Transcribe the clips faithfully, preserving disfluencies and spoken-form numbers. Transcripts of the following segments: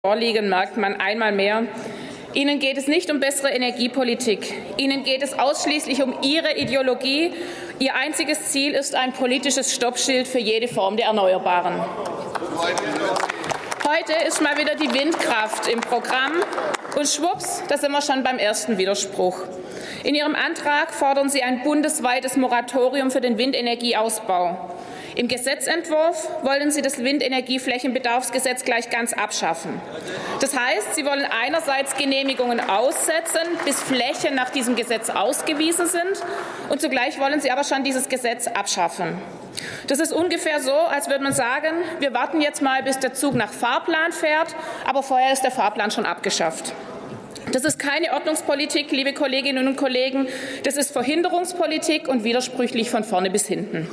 vorliegen, merkt man einmal mehr, Ihnen geht es nicht um bessere Energiepolitik. Ihnen geht es ausschließlich um Ihre Ideologie. Ihr einziges Ziel ist ein politisches Stoppschild für jede Form der Erneuerbaren. Heute ist mal wieder die Windkraft im Programm und schwupps, da sind wir schon beim ersten Widerspruch. In Ihrem Antrag fordern Sie ein bundesweites Moratorium für den Windenergieausbau. Im Gesetzentwurf wollen Sie das Windenergieflächenbedarfsgesetz gleich ganz abschaffen. Das heißt, Sie wollen einerseits Genehmigungen aussetzen, bis Flächen nach diesem Gesetz ausgewiesen sind, und zugleich wollen Sie aber schon dieses Gesetz abschaffen. Das ist ungefähr so, als würde man sagen, wir warten jetzt mal, bis der Zug nach Fahrplan fährt, aber vorher ist der Fahrplan schon abgeschafft. Das ist keine Ordnungspolitik, liebe Kolleginnen und Kollegen, das ist Verhinderungspolitik und widersprüchlich von vorne bis hinten.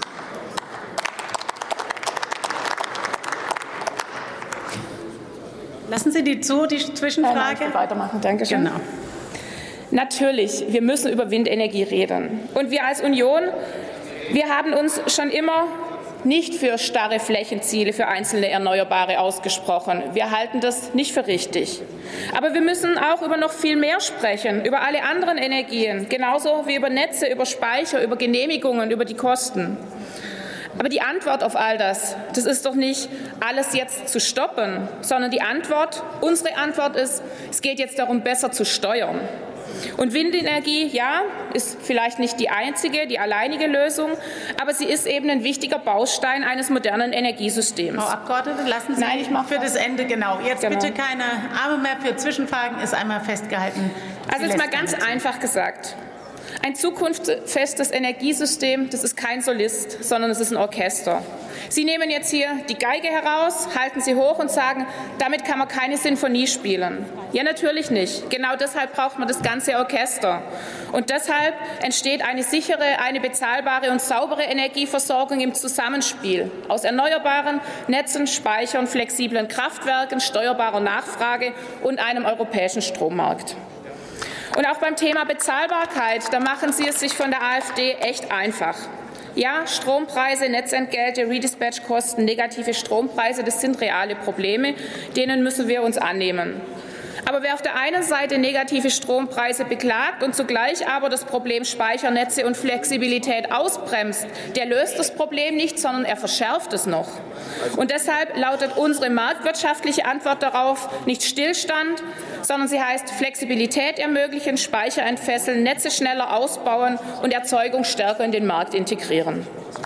Lassen Sie die zu, die Zwischenfrage? Nein, nein, weitermachen. Danke schön. Genau. Natürlich, wir müssen über Windenergie reden. Und wir als Union, wir haben uns schon immer nicht für starre Flächenziele für einzelne Erneuerbare ausgesprochen. Wir halten das nicht für richtig. Aber wir müssen auch über noch viel mehr sprechen, über alle anderen Energien, genauso wie über Netze, über Speicher, über Genehmigungen, über die Kosten. Aber die Antwort auf all das, das ist doch nicht, alles jetzt zu stoppen, sondern die Antwort, unsere Antwort ist, es geht jetzt darum, besser zu steuern. Und Windenergie, ja, ist vielleicht nicht die einzige, die alleinige Lösung, aber sie ist eben ein wichtiger Baustein eines modernen Energiesystems. Frau Abgeordnete, lassen Sie Nein, ich mache für das Ende, genau. Jetzt genau. bitte keine Arme mehr für Zwischenfragen, ist einmal festgehalten. Also jetzt mal ganz einfach gesagt. Ein zukunftsfestes Energiesystem, das ist kein Solist, sondern es ist ein Orchester. Sie nehmen jetzt hier die Geige heraus, halten sie hoch und sagen, damit kann man keine Sinfonie spielen. Ja, natürlich nicht. Genau deshalb braucht man das ganze Orchester. Und deshalb entsteht eine sichere, eine bezahlbare und saubere Energieversorgung im Zusammenspiel aus erneuerbaren Netzen, Speichern, flexiblen Kraftwerken, steuerbarer Nachfrage und einem europäischen Strommarkt. Und auch beim Thema Bezahlbarkeit, da machen Sie es sich von der AfD echt einfach. Ja, Strompreise, Netzentgelte, Redispatchkosten, negative Strompreise, das sind reale Probleme, denen müssen wir uns annehmen. Aber wer auf der einen Seite negative Strompreise beklagt und zugleich aber das Problem Speichernetze und Flexibilität ausbremst, der löst das Problem nicht, sondern er verschärft es noch. Und deshalb lautet unsere marktwirtschaftliche Antwort darauf nicht Stillstand, sondern sie heißt Flexibilität ermöglichen, Speicher entfesseln, Netze schneller ausbauen und Erzeugung stärker in den Markt integrieren.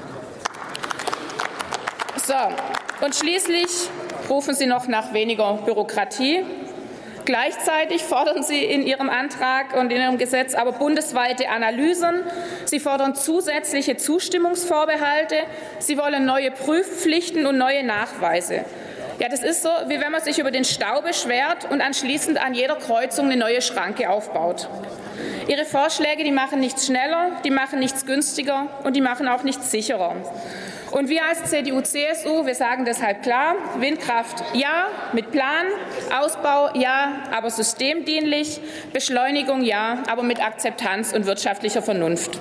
So, und schließlich rufen Sie noch nach weniger Bürokratie. Gleichzeitig fordern Sie in Ihrem Antrag und in Ihrem Gesetz aber bundesweite Analysen. Sie fordern zusätzliche Zustimmungsvorbehalte. Sie wollen neue Prüfpflichten und neue Nachweise. Ja, das ist so, wie wenn man sich über den Stau beschwert und anschließend an jeder Kreuzung eine neue Schranke aufbaut. Ihre Vorschläge, die machen nichts schneller, die machen nichts günstiger und die machen auch nichts sicherer. Und wir als C D U C S U, wir sagen deshalb klar, Windkraft ja, mit Plan, Ausbau ja, aber systemdienlich, Beschleunigung ja, aber mit Akzeptanz und wirtschaftlicher Vernunft.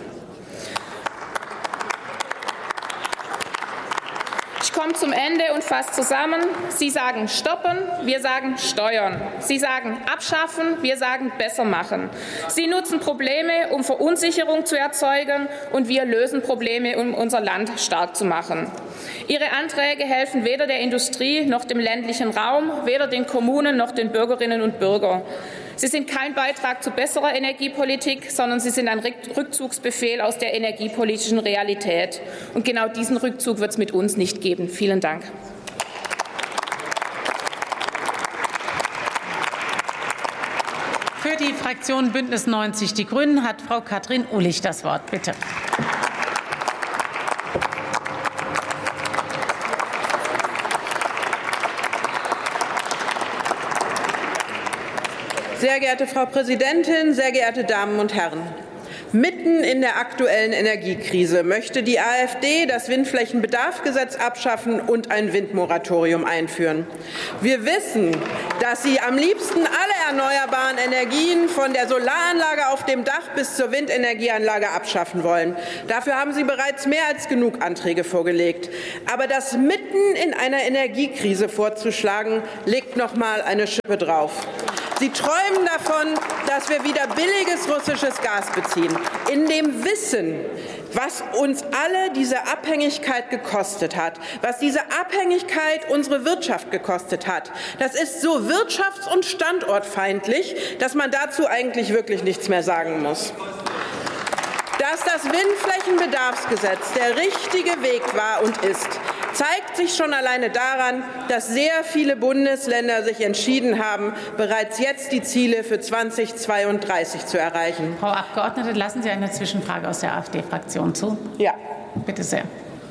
Ich komme zum Ende und fasse zusammen. Sie sagen stoppen, wir sagen steuern. Sie sagen abschaffen, wir sagen besser machen. Sie nutzen Probleme, um Verunsicherung zu erzeugen, und wir lösen Probleme, um unser Land stark zu machen. Ihre Anträge helfen weder der Industrie noch dem ländlichen Raum, weder den Kommunen noch den Bürgerinnen und Bürgern. Sie sind kein Beitrag zu besserer Energiepolitik, sondern sie sind ein Rückzugsbefehl aus der energiepolitischen Realität. Und genau diesen Rückzug wird es mit uns nicht geben. Vielen Dank. Für die Fraktion Bündnis neunzig Die Grünen hat Frau Katrin Ullich das Wort. Bitte. Sehr geehrte Frau Präsidentin, sehr geehrte Damen und Herren! Mitten in der aktuellen Energiekrise möchte die AfD das Windflächenbedarfsgesetz abschaffen und ein Windmoratorium einführen. Wir wissen, dass Sie am liebsten alle erneuerbaren Energien von der Solaranlage auf dem Dach bis zur Windenergieanlage abschaffen wollen. Dafür haben Sie bereits mehr als genug Anträge vorgelegt. Aber das mitten in einer Energiekrise vorzuschlagen, legt noch mal eine Schippe drauf. Sie träumen davon, dass wir wieder billiges russisches Gas beziehen, in dem Wissen, was uns alle diese Abhängigkeit gekostet hat, was diese Abhängigkeit unsere Wirtschaft gekostet hat. Das ist so wirtschafts- und standortfeindlich, dass man dazu eigentlich wirklich nichts mehr sagen muss. Dass das Windflächenbedarfsgesetz der richtige Weg war und ist, zeigt sich schon alleine daran, dass sehr viele Bundesländer sich entschieden haben, bereits jetzt die Ziele für zweitausendzweiunddreißig zu erreichen. Frau Abgeordnete, lassen Sie eine Zwischenfrage aus der AfD-Fraktion zu? Ja. Bitte sehr.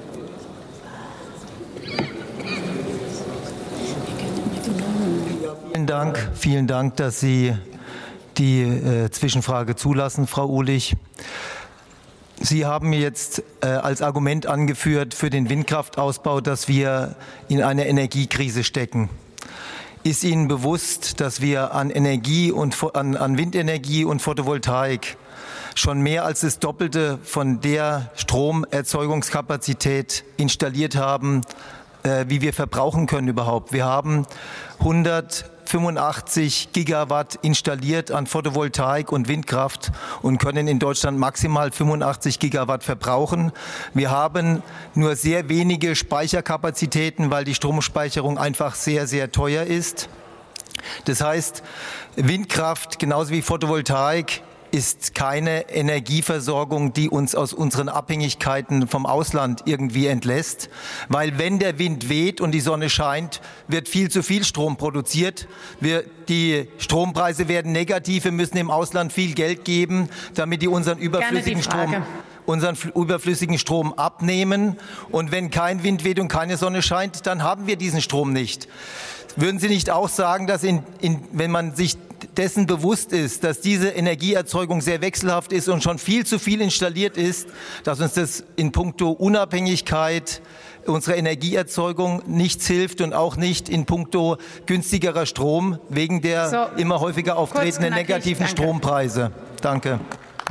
Vielen Dank, vielen Dank, dass Sie die äh, Zwischenfrage zulassen, Frau Uhlich. Sie haben jetzt äh, als Argument angeführt für den Windkraftausbau, dass wir in einer Energiekrise stecken. Ist Ihnen bewusst, dass wir an Energie und an, an Windenergie und Photovoltaik schon mehr als das Doppelte von der Stromerzeugungskapazität installiert haben, äh, wie wir verbrauchen können überhaupt? Wir haben hundertfünfundachtzig Gigawatt installiert an Photovoltaik und Windkraft und können in Deutschland maximal fünfundachtzig Gigawatt verbrauchen. Wir haben nur sehr wenige Speicherkapazitäten, weil die Stromspeicherung einfach sehr, sehr teuer ist. Das heißt, Windkraft genauso wie Photovoltaik ist keine Energieversorgung, die uns aus unseren Abhängigkeiten vom Ausland irgendwie entlässt. Weil wenn der Wind weht und die Sonne scheint, wird viel zu viel Strom produziert. Wir, die Strompreise werden negativ. Wir müssen im Ausland viel Geld geben, damit die unseren überflüssigen Strom unseren überflüssigen Strom abnehmen. Und wenn kein Wind weht und keine Sonne scheint, dann haben wir diesen Strom nicht. Würden Sie nicht auch sagen, dass in, in, wenn man sich dessen bewusst ist, dass diese Energieerzeugung sehr wechselhaft ist und schon viel zu viel installiert ist, dass uns das in puncto Unabhängigkeit unserer Energieerzeugung nichts hilft und auch nicht in puncto günstigerer Strom wegen der so, immer häufiger auftretenden negativen danke. Strompreise? Danke.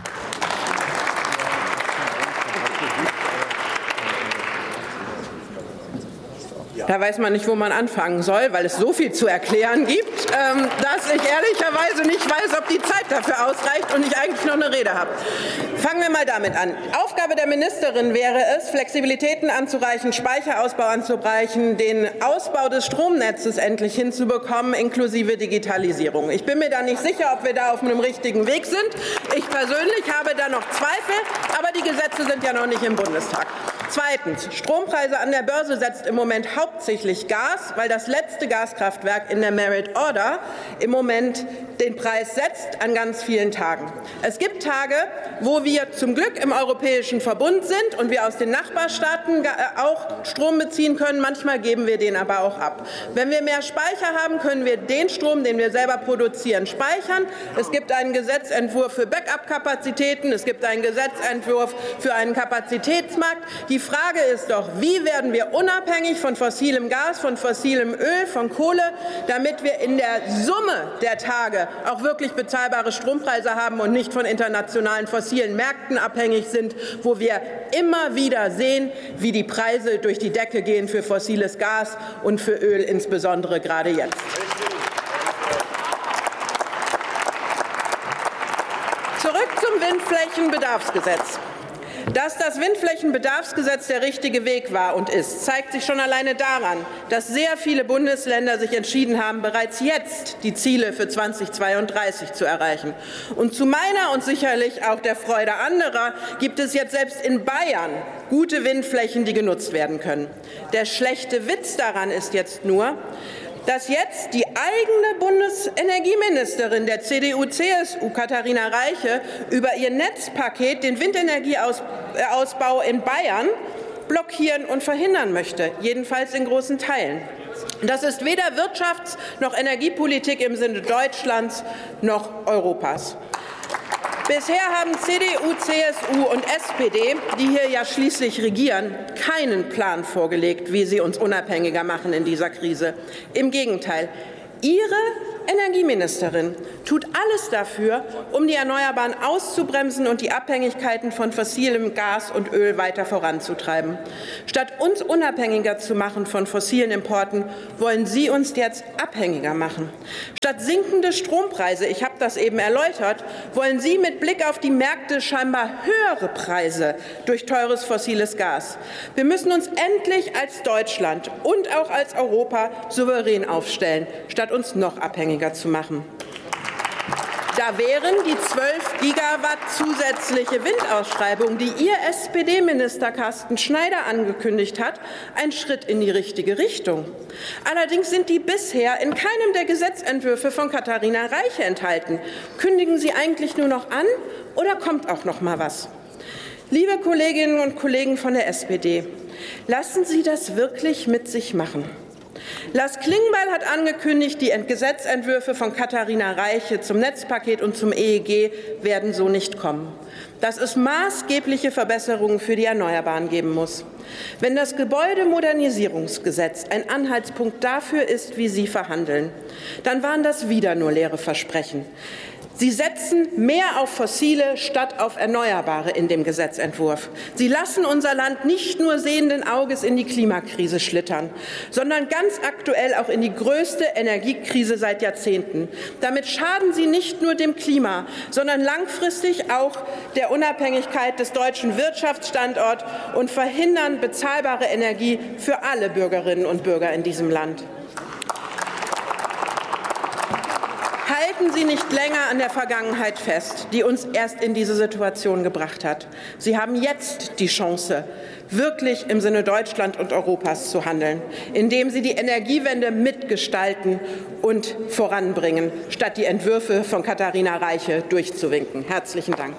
Da weiß man nicht, wo man anfangen soll, weil es so viel zu erklären gibt, ähm, dass ich ehrlicherweise nicht weiß, ob die Zeit dafür ausreicht und ich eigentlich noch eine Rede habe. Fangen wir mal damit an. Aufgabe der Ministerin wäre es, Flexibilitäten anzureichen, Speicherausbau anzureichen, den Ausbau des Stromnetzes endlich hinzubekommen, inklusive Digitalisierung. Ich bin mir da nicht sicher, ob wir da auf einem richtigen Weg sind. Ich persönlich habe da noch Zweifel, aber die Gesetze sind ja noch nicht im Bundestag. Zweitens, Strompreise an der Börse setzt im Moment hauptsächlich Gas, weil das letzte Gaskraftwerk in der Merit Order im Moment den Preis setzt an ganz vielen Tagen. Es gibt Tage, wo wir zum Glück im Europäischen Verbund sind und wir aus den Nachbarstaaten auch Strom beziehen können. Manchmal geben wir den aber auch ab. Wenn wir mehr Speicher haben, können wir den Strom, den wir selber produzieren, speichern. Es gibt einen Gesetzentwurf für Backup-Kapazitäten. Es gibt einen Gesetzentwurf für einen Kapazitätsmarkt. Die Frage ist doch, wie werden wir unabhängig von fossilem Gas, von fossilem Öl, von Kohle, damit wir in der Summe der Tage auch wirklich bezahlbare Strompreise haben und nicht von internationalen fossilen Märkten abhängig sind, wo wir immer wieder sehen, wie die Preise durch die Decke gehen für fossiles Gas und für Öl, insbesondere gerade jetzt. Zurück zum Windflächenbedarfsgesetz. Dass das Windflächenbedarfsgesetz der richtige Weg war und ist, zeigt sich schon alleine daran, dass sehr viele Bundesländer sich entschieden haben, bereits jetzt die Ziele für zweitausendzweiunddreißig zu erreichen. Und zu meiner und sicherlich auch der Freude anderer gibt es jetzt selbst in Bayern gute Windflächen, die genutzt werden können. Der schlechte Witz daran ist jetzt nur, dass jetzt die eigene Bundesenergieministerin der C D U C S U, Katharina Reiche, über ihr Netzpaket den Windenergieausbau in Bayern blockieren und verhindern möchte, jedenfalls in großen Teilen. Das ist weder Wirtschafts- noch Energiepolitik im Sinne Deutschlands noch Europas. Bisher haben C D U, C S U und S P D, die hier ja schließlich regieren, keinen Plan vorgelegt, wie sie uns unabhängiger machen in dieser Krise. Im Gegenteil, ihre Energieministerin tut alles dafür, um die Erneuerbaren auszubremsen und die Abhängigkeiten von fossilem Gas und Öl weiter voranzutreiben. Statt uns unabhängiger zu machen von fossilen Importen, wollen Sie uns jetzt abhängiger machen. Statt sinkende Strompreise, ich habe das eben erläutert, wollen Sie mit Blick auf die Märkte scheinbar höhere Preise durch teures fossiles Gas. Wir müssen uns endlich als Deutschland und auch als Europa souverän aufstellen, statt uns noch abhängiger zu machen. Da wären die zwölf Gigawatt zusätzliche Windausschreibungen, die Ihr S P D-Minister Carsten Schneider angekündigt hat, ein Schritt in die richtige Richtung. Allerdings sind die bisher in keinem der Gesetzentwürfe von Katharina Reiche enthalten. Kündigen Sie eigentlich nur noch an oder kommt auch noch mal was? Liebe Kolleginnen und Kollegen von der S P D, lassen Sie das wirklich mit sich machen. Lars Klingbeil hat angekündigt, die Gesetzentwürfe von Katharina Reiche zum Netzpaket und zum E E G werden so nicht kommen. Dass es maßgebliche Verbesserungen für die Erneuerbaren geben muss. Wenn das Gebäudemodernisierungsgesetz ein Anhaltspunkt dafür ist, wie Sie verhandeln, dann waren das wieder nur leere Versprechen. Sie setzen mehr auf Fossile statt auf Erneuerbare in dem Gesetzentwurf. Sie lassen unser Land nicht nur sehenden Auges in die Klimakrise schlittern, sondern ganz aktuell auch in die größte Energiekrise seit Jahrzehnten. Damit schaden Sie nicht nur dem Klima, sondern langfristig auch der Unabhängigkeit des deutschen Wirtschaftsstandorts und verhindern bezahlbare Energie für alle Bürgerinnen und Bürger in diesem Land. Halten Sie nicht länger an der Vergangenheit fest, die uns erst in diese Situation gebracht hat. Sie haben jetzt die Chance, wirklich im Sinne Deutschland und Europas zu handeln, indem Sie die Energiewende mitgestalten und voranbringen, statt die Entwürfe von Katharina Reiche durchzuwinken. Herzlichen Dank.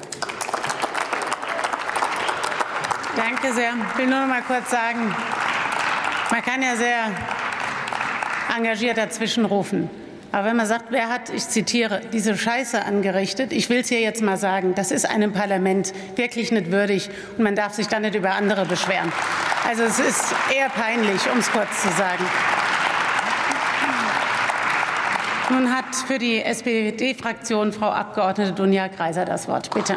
Danke sehr. Ich will nur noch mal kurz sagen, man kann ja sehr engagiert dazwischen rufen. Aber wenn man sagt, wer hat, ich zitiere, diese Scheiße angerichtet, ich will es hier jetzt mal sagen, das ist einem Parlament wirklich nicht würdig und man darf sich dann nicht über andere beschweren. Also es ist eher peinlich, um es kurz zu sagen. Nun hat für die S P D-Fraktion Frau Abgeordnete Dunja Greiser das Wort. Bitte.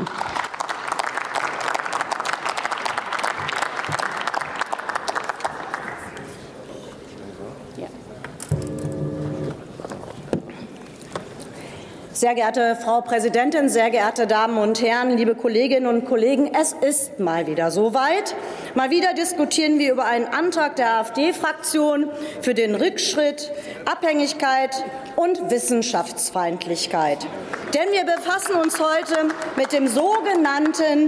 Sehr geehrte Frau Präsidentin, sehr geehrte Damen und Herren, liebe Kolleginnen und Kollegen, es ist mal wieder soweit. Mal wieder diskutieren wir über einen Antrag der AfD-Fraktion für den Rückschritt, Abhängigkeit und Wissenschaftsfeindlichkeit. Denn wir befassen uns heute mit dem sogenannten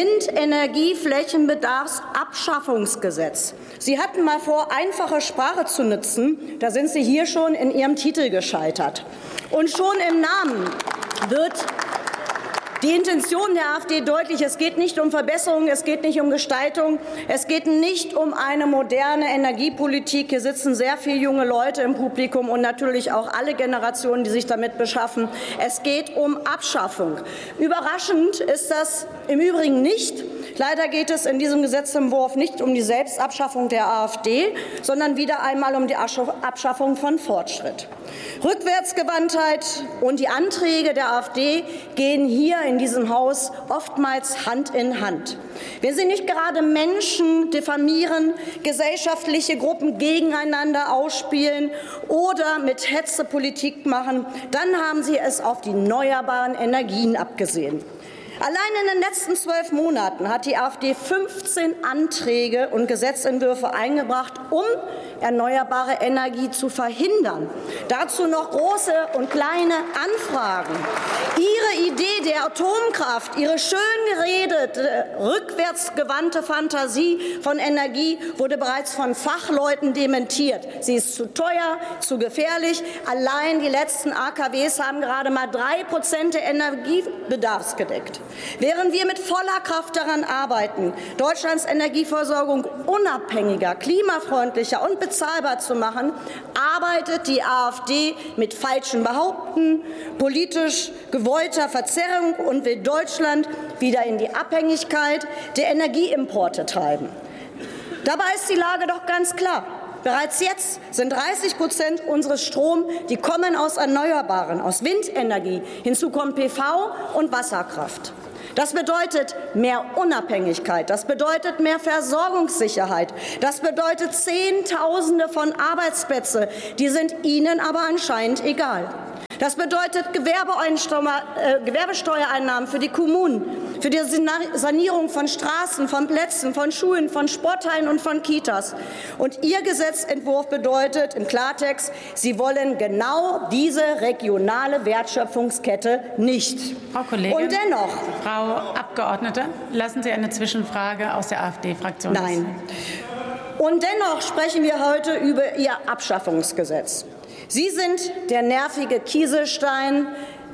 Windenergieflächenbedarfsabschaffungsgesetz. Sie hatten mal vor, einfache Sprache zu nutzen. Da sind Sie hier schon in Ihrem Titel gescheitert. Und schon im Namen wird die Intention der AfD deutlich. Es geht nicht um Verbesserung, es geht nicht um Gestaltung, es geht nicht um eine moderne Energiepolitik. Hier sitzen sehr viele junge Leute im Publikum und natürlich auch alle Generationen, die sich damit beschaffen. Es geht um Abschaffung. Überraschend ist das im Übrigen nicht. Leider geht es in diesem Gesetzentwurf nicht um die Selbstabschaffung der AfD, sondern wieder einmal um die Abschaffung von Fortschritt. Rückwärtsgewandtheit und die Anträge der AfD gehen hier in diesem Haus oftmals Hand in Hand. Wenn sie nicht gerade Menschen diffamieren, gesellschaftliche Gruppen gegeneinander ausspielen oder mit Hetze Politik machen, dann haben sie es auf die erneuerbaren Energien abgesehen. Allein in den letzten zwölf Monaten hat die AfD fünfzehn Anträge und Gesetzentwürfe eingebracht, um erneuerbare Energie zu verhindern. Dazu noch große und kleine Anfragen. Ihre Idee der Atomkraft, Ihre schön geredete, rückwärtsgewandte Fantasie von Energie wurde bereits von Fachleuten dementiert. Sie ist zu teuer, zu gefährlich. Allein die letzten A K Ws haben gerade mal drei Prozent des Energiebedarfs gedeckt. Während wir mit voller Kraft daran arbeiten, Deutschlands Energieversorgung unabhängiger, klimafreundlicher und bezahlbar zu machen, arbeitet die AfD mit falschen Behaupten, politisch gewollter Verzerrung und will Deutschland wieder in die Abhängigkeit der Energieimporte treiben. Dabei ist die Lage doch ganz klar. Bereits jetzt sind dreißig Prozent unseres Stroms, die kommen aus Erneuerbaren, aus Windenergie. Hinzu kommen P V und Wasserkraft. Das bedeutet mehr Unabhängigkeit, das bedeutet mehr Versorgungssicherheit, das bedeutet Zehntausende von Arbeitsplätzen, die sind Ihnen aber anscheinend egal. Das bedeutet Gewerbesteuereinnahmen für die Kommunen, für die Sanierung von Straßen, von Plätzen, von Schulen, von Sporthallen und von Kitas. Und Ihr Gesetzentwurf bedeutet im Klartext, Sie wollen genau diese regionale Wertschöpfungskette nicht. Frau Kollegin, und dennoch, Frau Abgeordnete, lassen Sie eine Zwischenfrage aus der AfD-Fraktion. Nein. Und dennoch sprechen wir heute über Ihr Abschaffungsgesetz. Sie sind der nervige Kieselstein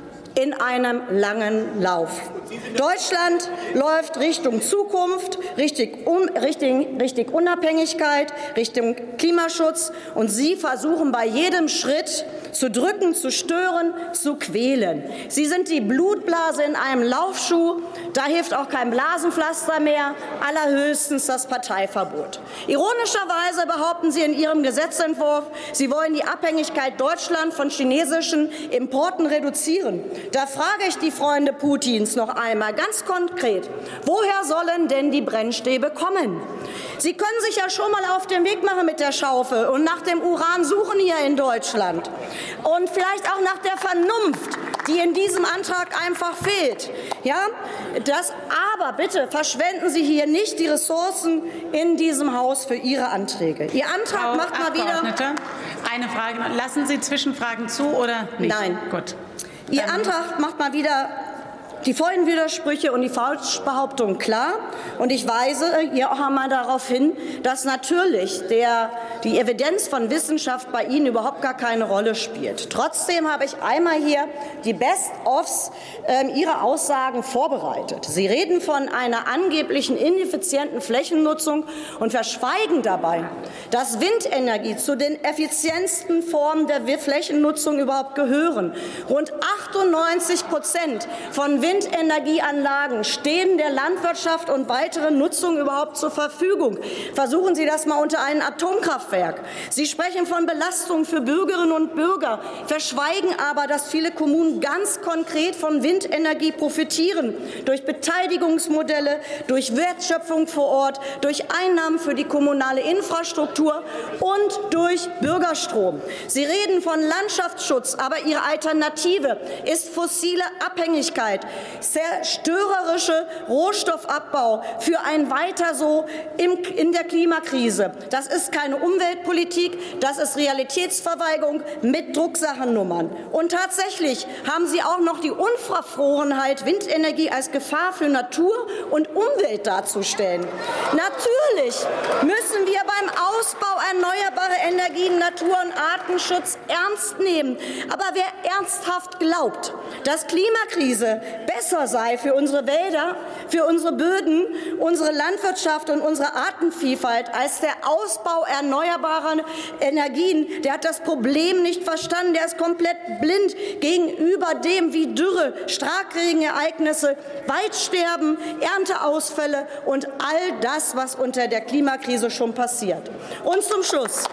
in einem langen Lauf. Deutschland läuft Richtung Zukunft, Richtung, um, Richtung, Richtung Unabhängigkeit, Richtung Klimaschutz. Und Sie versuchen bei jedem Schritt zu drücken, zu stören, zu quälen. Sie sind die Blutblase in einem Laufschuh. Da hilft auch kein Blasenpflaster mehr, allerhöchstens das Parteiverbot. Ironischerweise behaupten Sie in Ihrem Gesetzentwurf, Sie wollen die Abhängigkeit Deutschlands von chinesischen Importen reduzieren. Da frage ich die Freunde Putins noch einmal ganz konkret, woher sollen denn die Brennstäbe kommen? Sie können sich ja schon mal auf den Weg machen mit der Schaufel und nach dem Uran suchen hier in Deutschland. Und vielleicht auch nach der Vernunft, die in diesem Antrag einfach fehlt. Ja, das, aber bitte verschwenden Sie hier nicht die Ressourcen in diesem Haus für Ihre Anträge. Ihr Antrag Frau macht mal wieder. Eine Frage. Lassen Sie Zwischenfragen zu oder nicht? Nein. Gut. Ihr Dann Antrag macht mal wieder die vollen Widersprüche und die Falschbehauptungen klar. Und ich weise hier auch einmal darauf hin, dass natürlich der, die Evidenz von Wissenschaft bei Ihnen überhaupt gar keine Rolle spielt. Trotzdem habe ich einmal hier die Best-ofs äh, Ihrer Aussagen vorbereitet. Sie reden von einer angeblichen ineffizienten Flächennutzung und verschweigen dabei, dass Windenergie zu den effizientesten Formen der Flächennutzung überhaupt gehören. Rund achtundneunzig Prozent von Windenergieanlagen stehen der Landwirtschaft und weiteren Nutzungen überhaupt zur Verfügung. Versuchen Sie das mal unter einem Atomkraftwerk. Sie sprechen von Belastungen für Bürgerinnen und Bürger, verschweigen aber, dass viele Kommunen ganz konkret von Windenergie profitieren, durch Beteiligungsmodelle, durch Wertschöpfung vor Ort, durch Einnahmen für die kommunale Infrastruktur und durch Bürgerstrom. Sie reden von Landschaftsschutz, aber Ihre Alternative ist fossile Abhängigkeit, zerstörerische Rohstoffabbau für ein Weiter so in der Klimakrise. Das ist keine Umweltpolitik, das ist Realitätsverweigerung mit Drucksachennummern. Und tatsächlich haben Sie auch noch die Unverfrorenheit, Windenergie als Gefahr für Natur und Umwelt darzustellen. Natürlich müssen wir beim Ausbau erneuerbarer Energien Natur- und Artenschutz ernst nehmen. Aber wer ernsthaft glaubt, dass Klimakrise besser sei für unsere Wälder, für unsere Böden, unsere Landwirtschaft und unsere Artenvielfalt als der Ausbau erneuerbarer Energien, der hat das Problem nicht verstanden. Der ist komplett blind gegenüber dem, wie Dürre, Starkregenereignisse, Waldsterben, Ernteausfälle und all das, was unter der Klimakrise schon passiert. Und zum Schluss.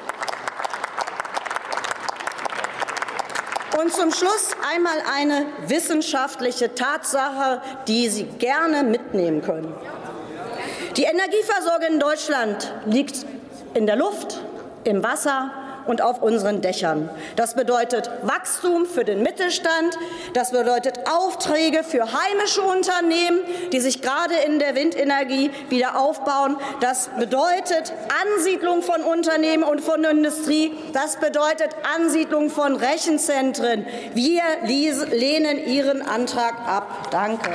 Und zum Schluss einmal eine wissenschaftliche Tatsache, die Sie gerne mitnehmen können. Die Energieversorgung in Deutschland liegt in der Luft, im Wasser und auf unseren Dächern. Das bedeutet Wachstum für den Mittelstand, das bedeutet Aufträge für heimische Unternehmen, die sich gerade in der Windenergie wieder aufbauen. Das bedeutet Ansiedlung von Unternehmen und von Industrie. Das bedeutet Ansiedlung von Rechenzentren. Wir lehnen Ihren Antrag ab. Danke.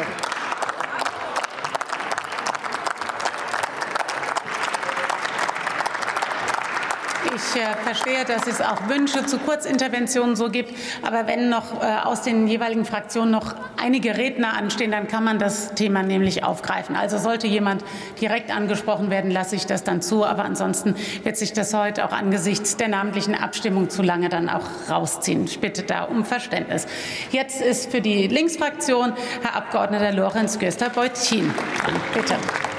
Ich verstehe, dass es auch Wünsche zu Kurzinterventionen so gibt. Aber wenn noch aus den jeweiligen Fraktionen noch einige Redner anstehen, dann kann man das Thema nämlich aufgreifen. Also sollte jemand direkt angesprochen werden, lasse ich das dann zu. Aber ansonsten wird sich das heute auch angesichts der namentlichen Abstimmung zu lange dann auch rausziehen. Ich bitte da um Verständnis. Jetzt ist für die Linksfraktion Herr Abgeordneter Lorenz Göster-Beutin dran. Bitte.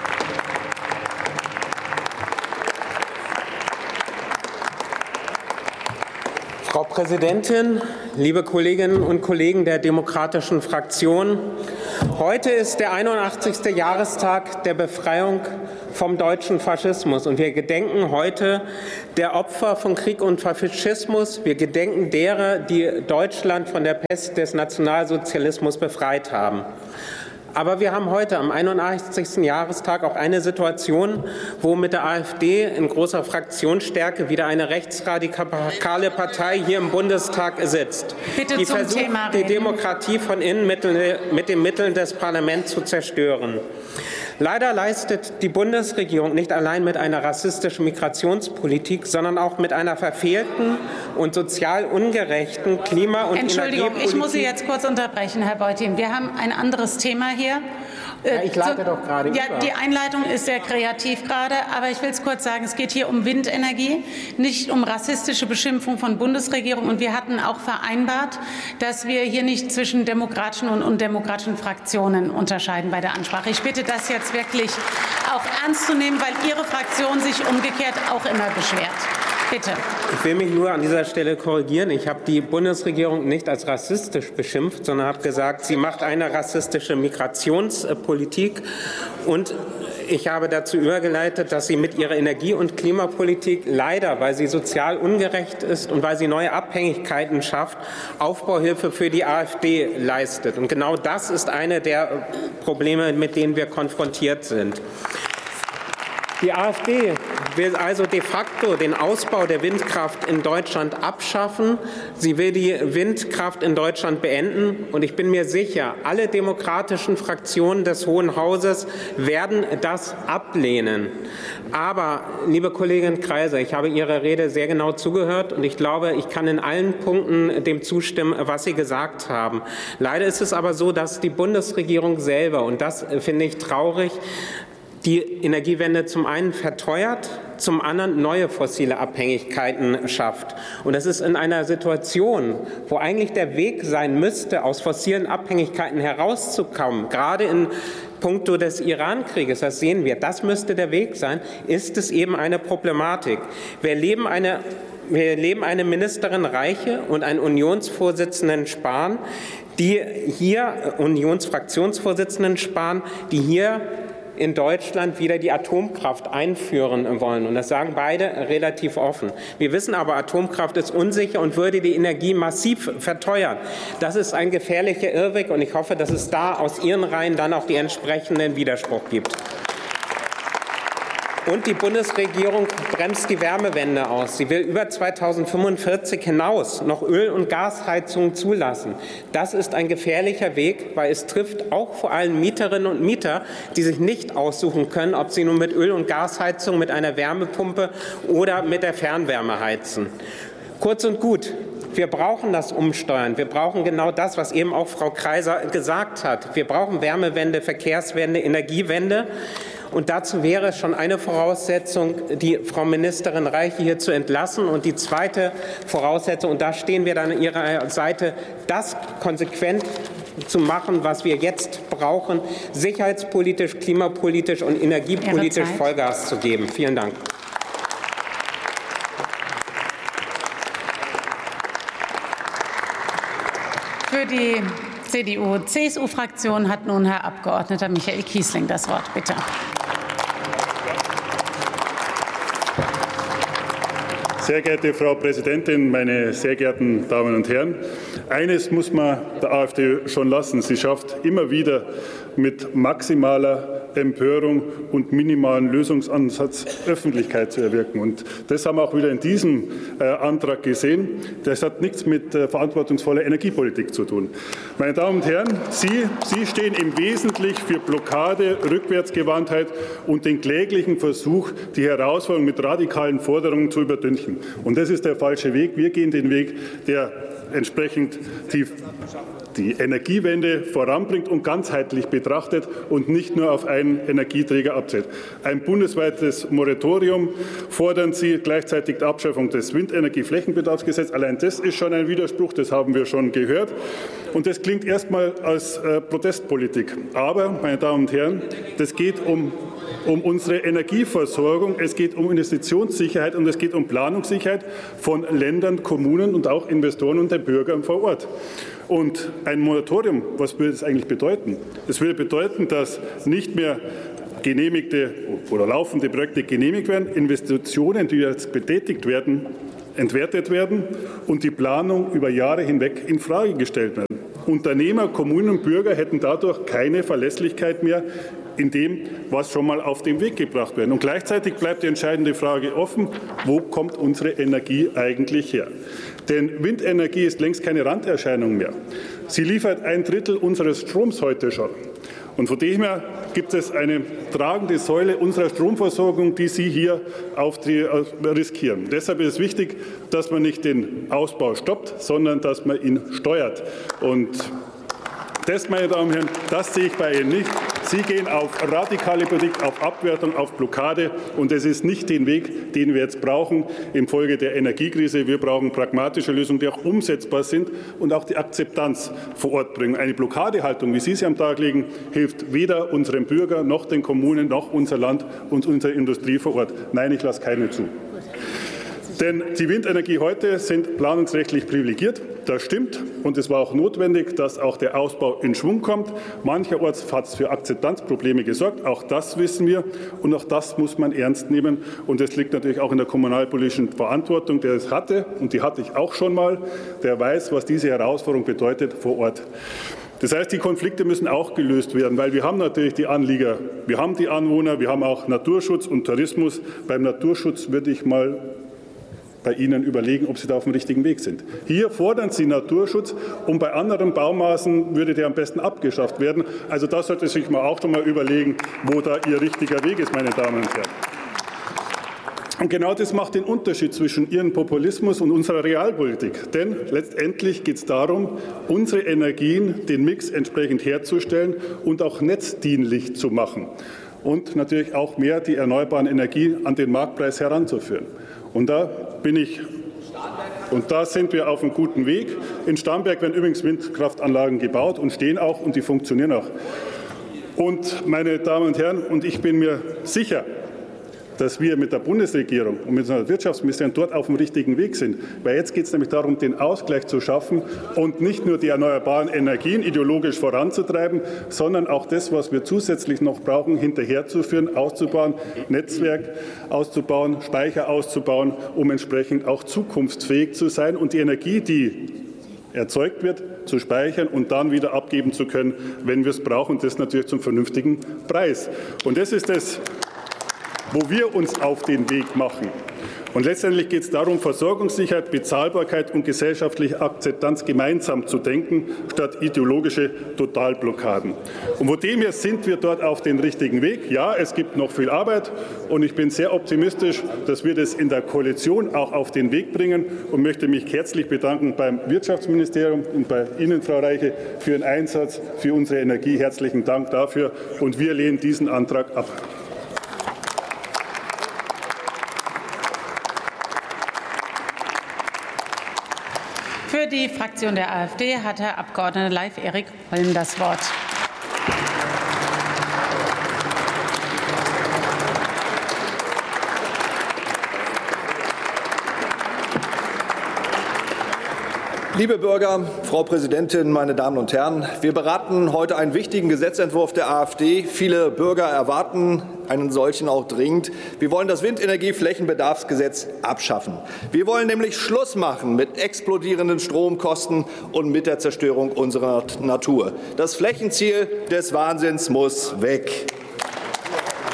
Frau Präsidentin, liebe Kolleginnen und Kollegen der Demokratischen Fraktion! Heute ist der einundachtzigste Jahrestag der Befreiung vom deutschen Faschismus. Und wir gedenken heute der Opfer von Krieg und Faschismus. Wir gedenken derer, die Deutschland von der Pest des Nationalsozialismus befreit haben. Aber wir haben heute am einundachtzigsten Jahrestag auch eine Situation, wo mit der AfD in großer Fraktionsstärke wieder eine rechtsradikale Partei hier im Bundestag sitzt, Bitte die zum versucht, Thema die reden. Demokratie von innen mit den Mitteln des Parlaments zu zerstören. Leider leistet die Bundesregierung nicht allein mit einer rassistischen Migrationspolitik, sondern auch mit einer verfehlten und sozial ungerechten Klima- und Entschuldigung, Energiepolitik. ich muss Sie jetzt kurz unterbrechen, Herr Beutin. Wir haben ein anderes Thema hier. Ja, ich leite doch gerade Ja, über. die Einleitung ist sehr kreativ gerade, aber ich will es kurz sagen, es geht hier um Windenergie, nicht um rassistische Beschimpfung von Bundesregierung. Und wir hatten auch vereinbart, dass wir hier nicht zwischen demokratischen und undemokratischen Fraktionen unterscheiden bei der Ansprache. Ich bitte, das jetzt wirklich auch ernst zu nehmen, weil Ihre Fraktion sich umgekehrt auch immer beschwert. Bitte. Ich will mich nur an dieser Stelle korrigieren. Ich habe die Bundesregierung nicht als rassistisch beschimpft, sondern habe gesagt, sie macht eine rassistische Migrationspolitik. Und ich habe dazu übergeleitet, dass sie mit ihrer Energie- und Klimapolitik leider, weil sie sozial ungerecht ist und weil sie neue Abhängigkeiten schafft, Aufbauhilfe für die AfD leistet. Und genau das ist eine der Probleme, mit denen wir konfrontiert sind. Die AfD will also de facto den Ausbau der Windkraft in Deutschland abschaffen. Sie will die Windkraft in Deutschland beenden. Und ich bin mir sicher, alle demokratischen Fraktionen des Hohen Hauses werden das ablehnen. Aber, liebe Kollegin Kreiser, ich habe Ihrer Rede sehr genau zugehört und ich glaube, ich kann in allen Punkten dem zustimmen, was Sie gesagt haben. Leider ist es aber so, dass die Bundesregierung selber, und das finde ich traurig, die Energiewende zum einen verteuert, zum anderen neue fossile Abhängigkeiten schafft. Und das ist in einer Situation, wo eigentlich der Weg sein müsste, aus fossilen Abhängigkeiten herauszukommen, gerade in puncto des Iran-Krieges, das sehen wir, das müsste der Weg sein, ist es eben eine Problematik. Wir erleben eine Wir erleben eine Ministerin Reiche und einen Unionsvorsitzenden Spahn, die hier, Unionsfraktionsvorsitzenden Spahn, die hier in Deutschland wieder die Atomkraft einführen wollen. Und das sagen beide relativ offen. Wir wissen aber, Atomkraft ist unsicher und würde die Energie massiv verteuern. Das ist ein gefährlicher Irrweg und ich hoffe, dass es da aus Ihren Reihen dann auch die entsprechenden Widerspruch gibt. Und die Bundesregierung bremst die Wärmewende aus. Sie will über zweitausendfünfundvierzig hinaus noch Öl- und Gasheizungen zulassen. Das ist ein gefährlicher Weg, weil es trifft auch vor allem Mieterinnen und Mieter, die sich nicht aussuchen können, ob sie nun mit Öl- und Gasheizung, mit einer Wärmepumpe oder mit der Fernwärme heizen. Kurz und gut. Wir brauchen das Umsteuern. Wir brauchen genau das, was eben auch Frau Kreiser gesagt hat. Wir brauchen Wärmewende, Verkehrswende, Energiewende. Und dazu wäre es schon eine Voraussetzung, die Frau Ministerin Reiche hier zu entlassen. Und die zweite Voraussetzung, und da stehen wir dann an ihrer Seite, das konsequent zu machen, was wir jetzt brauchen, sicherheitspolitisch, klimapolitisch und energiepolitisch Vollgas zu geben. Vielen Dank. Für die C D U C S U-Fraktion hat nun Herr Abgeordneter Michael Kiesling das Wort. Bitte. Sehr geehrte Frau Präsidentin, meine sehr geehrten Damen und Herren! Eines muss man der AfD schon lassen. Sie schafft immer wieder mit maximaler Empörung und minimalen Lösungsansatz Öffentlichkeit zu erwirken. Und das haben wir auch wieder in diesem äh, Antrag gesehen. Das hat nichts mit äh, verantwortungsvoller Energiepolitik zu tun. Meine Damen und Herren, Sie, Sie stehen im Wesentlichen für Blockade, Rückwärtsgewandtheit und den kläglichen Versuch, die Herausforderung mit radikalen Forderungen zu übertünchen. Und das ist der falsche Weg. Wir gehen den Weg, der entsprechend die die Energiewende voranbringt und ganzheitlich betrachtet und nicht nur auf einen Energieträger abzählt. Ein bundesweites Moratorium fordern Sie, gleichzeitig die Abschaffung des Windenergieflächenbedarfsgesetzes. Allein das ist schon ein Widerspruch, das haben wir schon gehört. Und das klingt erst mal als äh, Protestpolitik. Aber, meine Damen und Herren, das geht um um unsere Energieversorgung, es geht um Investitionssicherheit und es geht um Planungssicherheit von Ländern, Kommunen und auch Investoren und den Bürgern vor Ort. Und ein Moratorium, was würde das eigentlich bedeuten? Es würde bedeuten, dass nicht mehr genehmigte oder laufende Projekte genehmigt werden, Investitionen, die jetzt betätigt werden, entwertet werden und die Planung über Jahre hinweg infrage gestellt werden. Unternehmer, Kommunen und Bürger hätten dadurch keine Verlässlichkeit mehr in dem, was schon mal auf den Weg gebracht wird. Und gleichzeitig bleibt die entscheidende Frage offen, wo kommt unsere Energie eigentlich her? Denn Windenergie ist längst keine Randerscheinung mehr. Sie liefert ein Drittel unseres Stroms heute schon. Und von dem her gibt es eine tragende Säule unserer Stromversorgung, die Sie hier auf die, äh, riskieren. Deshalb ist es wichtig, dass man nicht den Ausbau stoppt, sondern dass man ihn steuert. Und das, meine Damen und Herren, das sehe ich bei Ihnen nicht. Sie gehen auf radikale Politik, auf Abwertung, auf Blockade. Und das ist nicht den Weg, den wir jetzt brauchen infolge der Energiekrise. Wir brauchen pragmatische Lösungen, die auch umsetzbar sind und auch die Akzeptanz vor Ort bringen. Eine Blockadehaltung, wie Sie sie am Tag legen, hilft weder unseren Bürgern noch den Kommunen noch unser Land und unsere Industrie vor Ort. Nein, ich lasse keine zu. Denn die Windenergie heute sind planungsrechtlich privilegiert. Das stimmt. Und es war auch notwendig, dass auch der Ausbau in Schwung kommt. Mancherorts hat es für Akzeptanzprobleme gesorgt. Auch das wissen wir. Und auch das muss man ernst nehmen. Und das liegt natürlich auch in der kommunalpolitischen Verantwortung, der es hatte. Und die hatte ich auch schon mal. Der weiß, was diese Herausforderung bedeutet vor Ort. Das heißt, die Konflikte müssen auch gelöst werden, weil wir haben natürlich die Anlieger, wir haben die Anwohner, wir haben auch Naturschutz und Tourismus. Beim Naturschutz würde ich mal bei Ihnen überlegen, ob Sie da auf dem richtigen Weg sind. Hier fordern Sie Naturschutz und bei anderen Baumaßen würde der am besten abgeschafft werden. Also das sollte sich mal auch schon mal überlegen, wo da Ihr richtiger Weg ist, meine Damen und Herren. Und genau das macht den Unterschied zwischen Ihrem Populismus und unserer Realpolitik. Denn letztendlich geht es darum, unsere Energien, den Mix entsprechend herzustellen und auch netzdienlich zu machen. Und natürlich auch mehr die erneuerbaren Energien an den Marktpreis heranzuführen. Und da bin ich, und da sind wir auf einem guten Weg. In Starnberg werden übrigens Windkraftanlagen gebaut und stehen auch und die funktionieren auch. Und meine Damen und Herren, und ich bin mir sicher, dass wir mit der Bundesregierung und mit unserer Wirtschaftsministerin dort auf dem richtigen Weg sind. Weil jetzt geht es nämlich darum, den Ausgleich zu schaffen und nicht nur die erneuerbaren Energien ideologisch voranzutreiben, sondern auch das, was wir zusätzlich noch brauchen, hinterherzuführen, auszubauen, Netzwerk auszubauen, Speicher auszubauen, um entsprechend auch zukunftsfähig zu sein und die Energie, die erzeugt wird, zu speichern und dann wieder abgeben zu können, wenn wir es brauchen, das natürlich zum vernünftigen Preis. Und das ist das, wo wir uns auf den Weg machen. Und letztendlich geht es darum, Versorgungssicherheit, Bezahlbarkeit und gesellschaftliche Akzeptanz gemeinsam zu denken, statt ideologische Totalblockaden. Und von dem her sind wir dort auf den richtigen Weg. Ja, es gibt noch viel Arbeit und ich bin sehr optimistisch, dass wir das in der Koalition auch auf den Weg bringen und möchte mich herzlich bedanken beim Wirtschaftsministerium und bei Ihnen, Frau Reiche, für Ihren Einsatz für unsere Energie. Herzlichen Dank dafür und wir lehnen diesen Antrag ab. Für die Fraktion der AfD hat Herr Abgeordneter Leif Erik Holm das Wort. Liebe Bürger, Frau Präsidentin, meine Damen und Herren! Wir beraten heute einen wichtigen Gesetzentwurf der AfD. Viele Bürger erwarten einen solchen auch dringend. Wir wollen das Windenergieflächenbedarfsgesetz abschaffen. Wir wollen nämlich Schluss machen mit explodierenden Stromkosten und mit der Zerstörung unserer Natur. Das Flächenziel des Wahnsinns muss weg.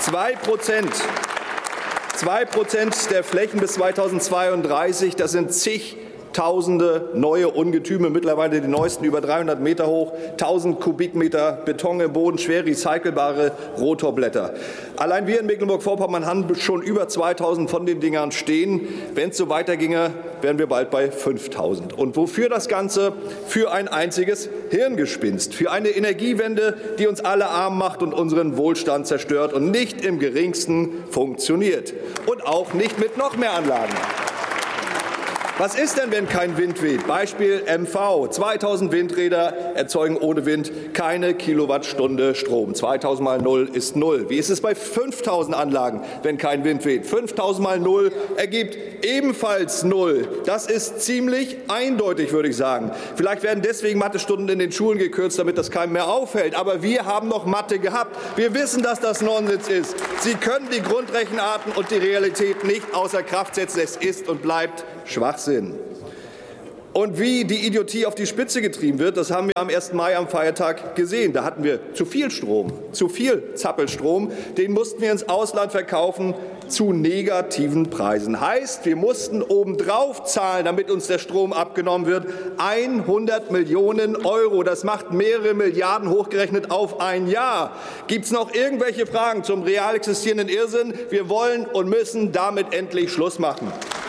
Zwei Prozent. Zwei Prozent der Flächen bis zweitausendzweiunddreißig, das sind zigtausende neue Ungetüme, mittlerweile die neuesten über dreihundert Meter hoch, tausend Kubikmeter Beton im Boden, schwer recycelbare Rotorblätter. Allein wir in Mecklenburg-Vorpommern haben schon über zweitausend von den Dingern stehen. Wenn es so weiterginge, wären wir bald bei fünftausend. Und wofür das Ganze? Für ein einziges Hirngespinst, für eine Energiewende, die uns alle arm macht und unseren Wohlstand zerstört und nicht im geringsten funktioniert. Und auch nicht mit noch mehr Anlagen. Was ist denn, wenn kein Wind weht? Beispiel M V. zweitausend Windräder erzeugen ohne Wind keine Kilowattstunde Strom. zweitausend mal null ist null. Wie ist es bei fünftausend Anlagen, wenn kein Wind weht? fünftausend mal null ergibt ebenfalls null. Das ist ziemlich eindeutig, würde ich sagen. Vielleicht werden deswegen Mathestunden in den Schulen gekürzt, damit das keinem mehr auffällt. Aber wir haben noch Mathe gehabt. Wir wissen, dass das Nonsens ist. Sie können die Grundrechenarten und die Realität nicht außer Kraft setzen. Es ist und bleibt Schwachsinn. Und wie die Idiotie auf die Spitze getrieben wird, das haben wir am ersten Mai am Feiertag gesehen. Da hatten wir zu viel Strom, zu viel Zappelstrom. Den mussten wir ins Ausland verkaufen zu negativen Preisen. Heißt, wir mussten obendrauf zahlen, damit uns der Strom abgenommen wird. hundert Millionen Euro. Das macht mehrere Milliarden hochgerechnet auf ein Jahr. Gibt es noch irgendwelche Fragen zum real existierenden Irrsinn? Wir wollen und müssen damit endlich Schluss machen.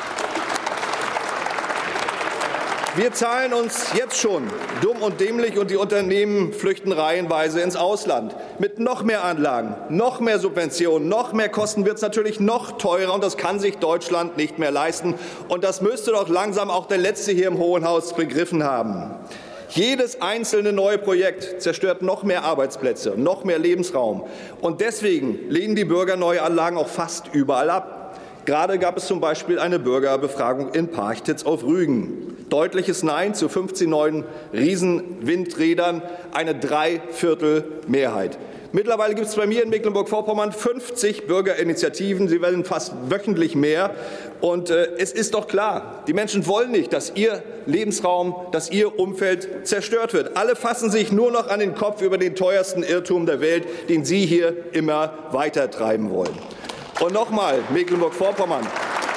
Wir zahlen uns jetzt schon dumm und dämlich und die Unternehmen flüchten reihenweise ins Ausland. Mit noch mehr Anlagen, noch mehr Subventionen, noch mehr Kosten wird es natürlich noch teurer und das kann sich Deutschland nicht mehr leisten. Und das müsste doch langsam auch der Letzte hier im Hohen Haus begriffen haben. Jedes einzelne neue Projekt zerstört noch mehr Arbeitsplätze, noch mehr Lebensraum. Und deswegen lehnen die Bürger neue Anlagen auch fast überall ab. Gerade gab es zum Beispiel eine Bürgerbefragung in Parchtitz auf Rügen. Deutliches Nein zu fünfzehn neuen Riesenwindrädern, eine Dreiviertelmehrheit. Mittlerweile gibt es bei mir in Mecklenburg-Vorpommern fünfzig Bürgerinitiativen. Sie werden fast wöchentlich mehr. Und äh, es ist doch klar, die Menschen wollen nicht, dass ihr Lebensraum, dass ihr Umfeld zerstört wird. Alle fassen sich nur noch an den Kopf über den teuersten Irrtum der Welt, den Sie hier immer weiter treiben wollen. Und nochmal, Mecklenburg-Vorpommern.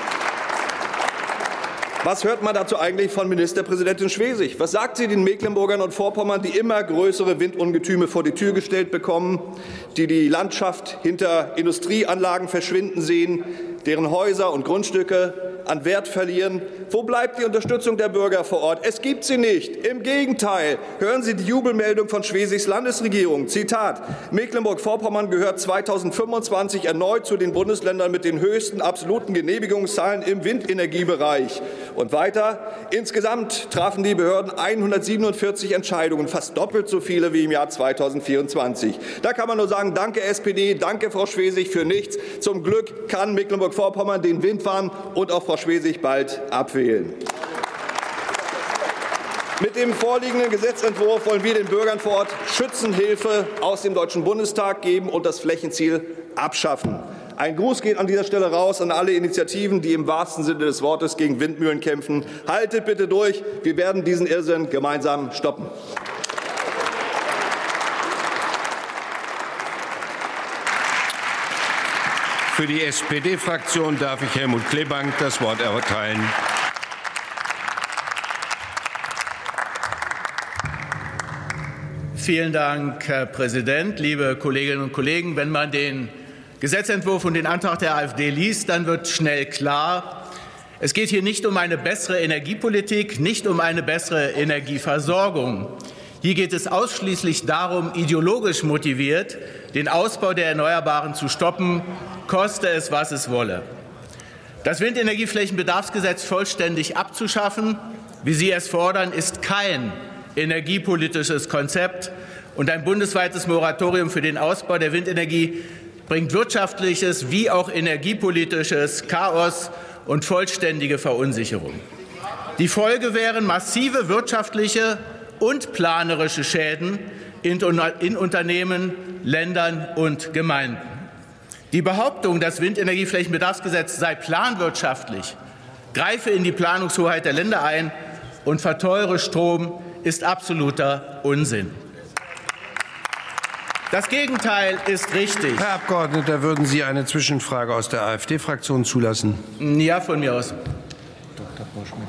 Was hört man dazu eigentlich von Ministerpräsidentin Schwesig? Was sagt sie den Mecklenburgern und Vorpommern, die immer größere Windungetüme vor die Tür gestellt bekommen, die die Landschaft hinter Industrieanlagen verschwinden sehen, deren Häuser und Grundstücke an Wert verlieren? Wo bleibt die Unterstützung der Bürger vor Ort? Es gibt sie nicht. Im Gegenteil. Hören Sie die Jubelmeldung von Schwesigs Landesregierung. Zitat: Mecklenburg-Vorpommern gehört zweitausendfünfundzwanzig erneut zu den Bundesländern mit den höchsten absoluten Genehmigungszahlen im Windenergiebereich. Und weiter: Insgesamt trafen die Behörden hundertsiebenundvierzig Entscheidungen, fast doppelt so viele wie im Jahr zweitausendvierundzwanzig. Da kann man nur sagen, danke S P D, danke Frau Schwesig für nichts. Zum Glück kann Mecklenburg-Vorpommern den Windwahn und auch Frau Schwesig bald abwählen. Mit dem vorliegenden Gesetzentwurf wollen wir den Bürgern vor Ort Schützenhilfe aus dem Deutschen Bundestag geben und das Flächenziel abschaffen. Ein Gruß geht an dieser Stelle raus an alle Initiativen, die im wahrsten Sinne des Wortes gegen Windmühlen kämpfen. Haltet bitte durch, wir werden diesen Irrsinn gemeinsam stoppen. Für die S P D-Fraktion darf ich Helmut Klebank das Wort erteilen. Vielen Dank, Herr Präsident, liebe Kolleginnen und Kollegen. Wenn man den Gesetzentwurf und den Antrag der AfD liest, dann wird schnell klar, es geht hier nicht um eine bessere Energiepolitik, nicht um eine bessere Energieversorgung. Hier geht es ausschließlich darum, ideologisch motiviert den Ausbau der Erneuerbaren zu stoppen, koste es, was es wolle. Das Windenergieflächenbedarfsgesetz vollständig abzuschaffen, wie Sie es fordern, ist kein energiepolitisches Konzept. Und ein bundesweites Moratorium für den Ausbau der Windenergie bringt wirtschaftliches wie auch energiepolitisches Chaos und vollständige Verunsicherung. Die Folge wären massive wirtschaftliche und planerische Schäden in Unternehmen, Ländern und Gemeinden. Die Behauptung, das Windenergieflächenbedarfsgesetz sei planwirtschaftlich, greife in die Planungshoheit der Länder ein und verteure Strom, ist absoluter Unsinn. Das Gegenteil ist richtig. Herr Abgeordneter, würden Sie eine Zwischenfrage aus der AfD-Fraktion zulassen? Ja, von mir aus. Doktor Schmidt.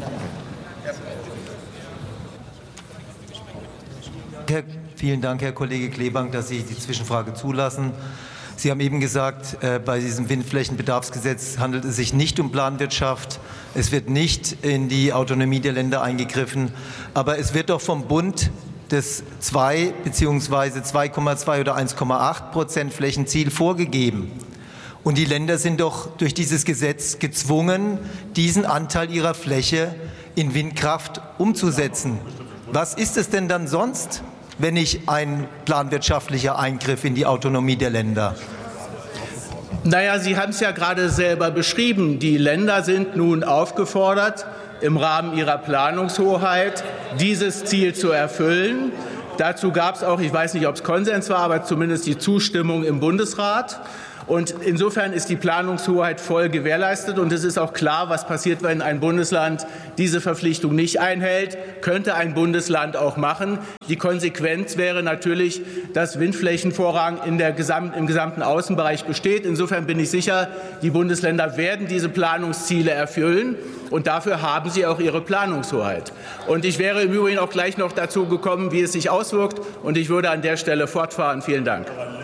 Vielen Dank, Herr Kollege Klebank, dass Sie die Zwischenfrage zulassen. Sie haben eben gesagt, bei diesem Windflächenbedarfsgesetz handelt es sich nicht um Planwirtschaft. Es wird nicht in die Autonomie der Länder eingegriffen. Aber es wird doch vom Bund das zwei bzw. zwei Komma zwei oder eins Komma acht Prozent Flächenziel vorgegeben. Und die Länder sind doch durch dieses Gesetz gezwungen, diesen Anteil ihrer Fläche in Windkraft umzusetzen. Was ist es denn dann sonst, wenn nicht ein planwirtschaftlicher Eingriff in die Autonomie der Länder? Naja, Sie haben es ja gerade selber beschrieben. Die Länder sind nun aufgefordert, im Rahmen ihrer Planungshoheit dieses Ziel zu erfüllen. Dazu gab es auch, ich weiß nicht, ob es Konsens war, aber zumindest die Zustimmung im Bundesrat. Und insofern ist die Planungshoheit voll gewährleistet. Und es ist auch klar, was passiert, wenn ein Bundesland diese Verpflichtung nicht einhält. Könnte ein Bundesland auch machen. Die Konsequenz wäre natürlich, dass Windflächenvorrang in der Gesamt, im gesamten Außenbereich besteht. Insofern bin ich sicher, die Bundesländer werden diese Planungsziele erfüllen. Und dafür haben sie auch ihre Planungshoheit. Und ich wäre im Übrigen auch gleich noch dazu gekommen, wie es sich auswirkt. Und ich würde an der Stelle fortfahren. Vielen Dank.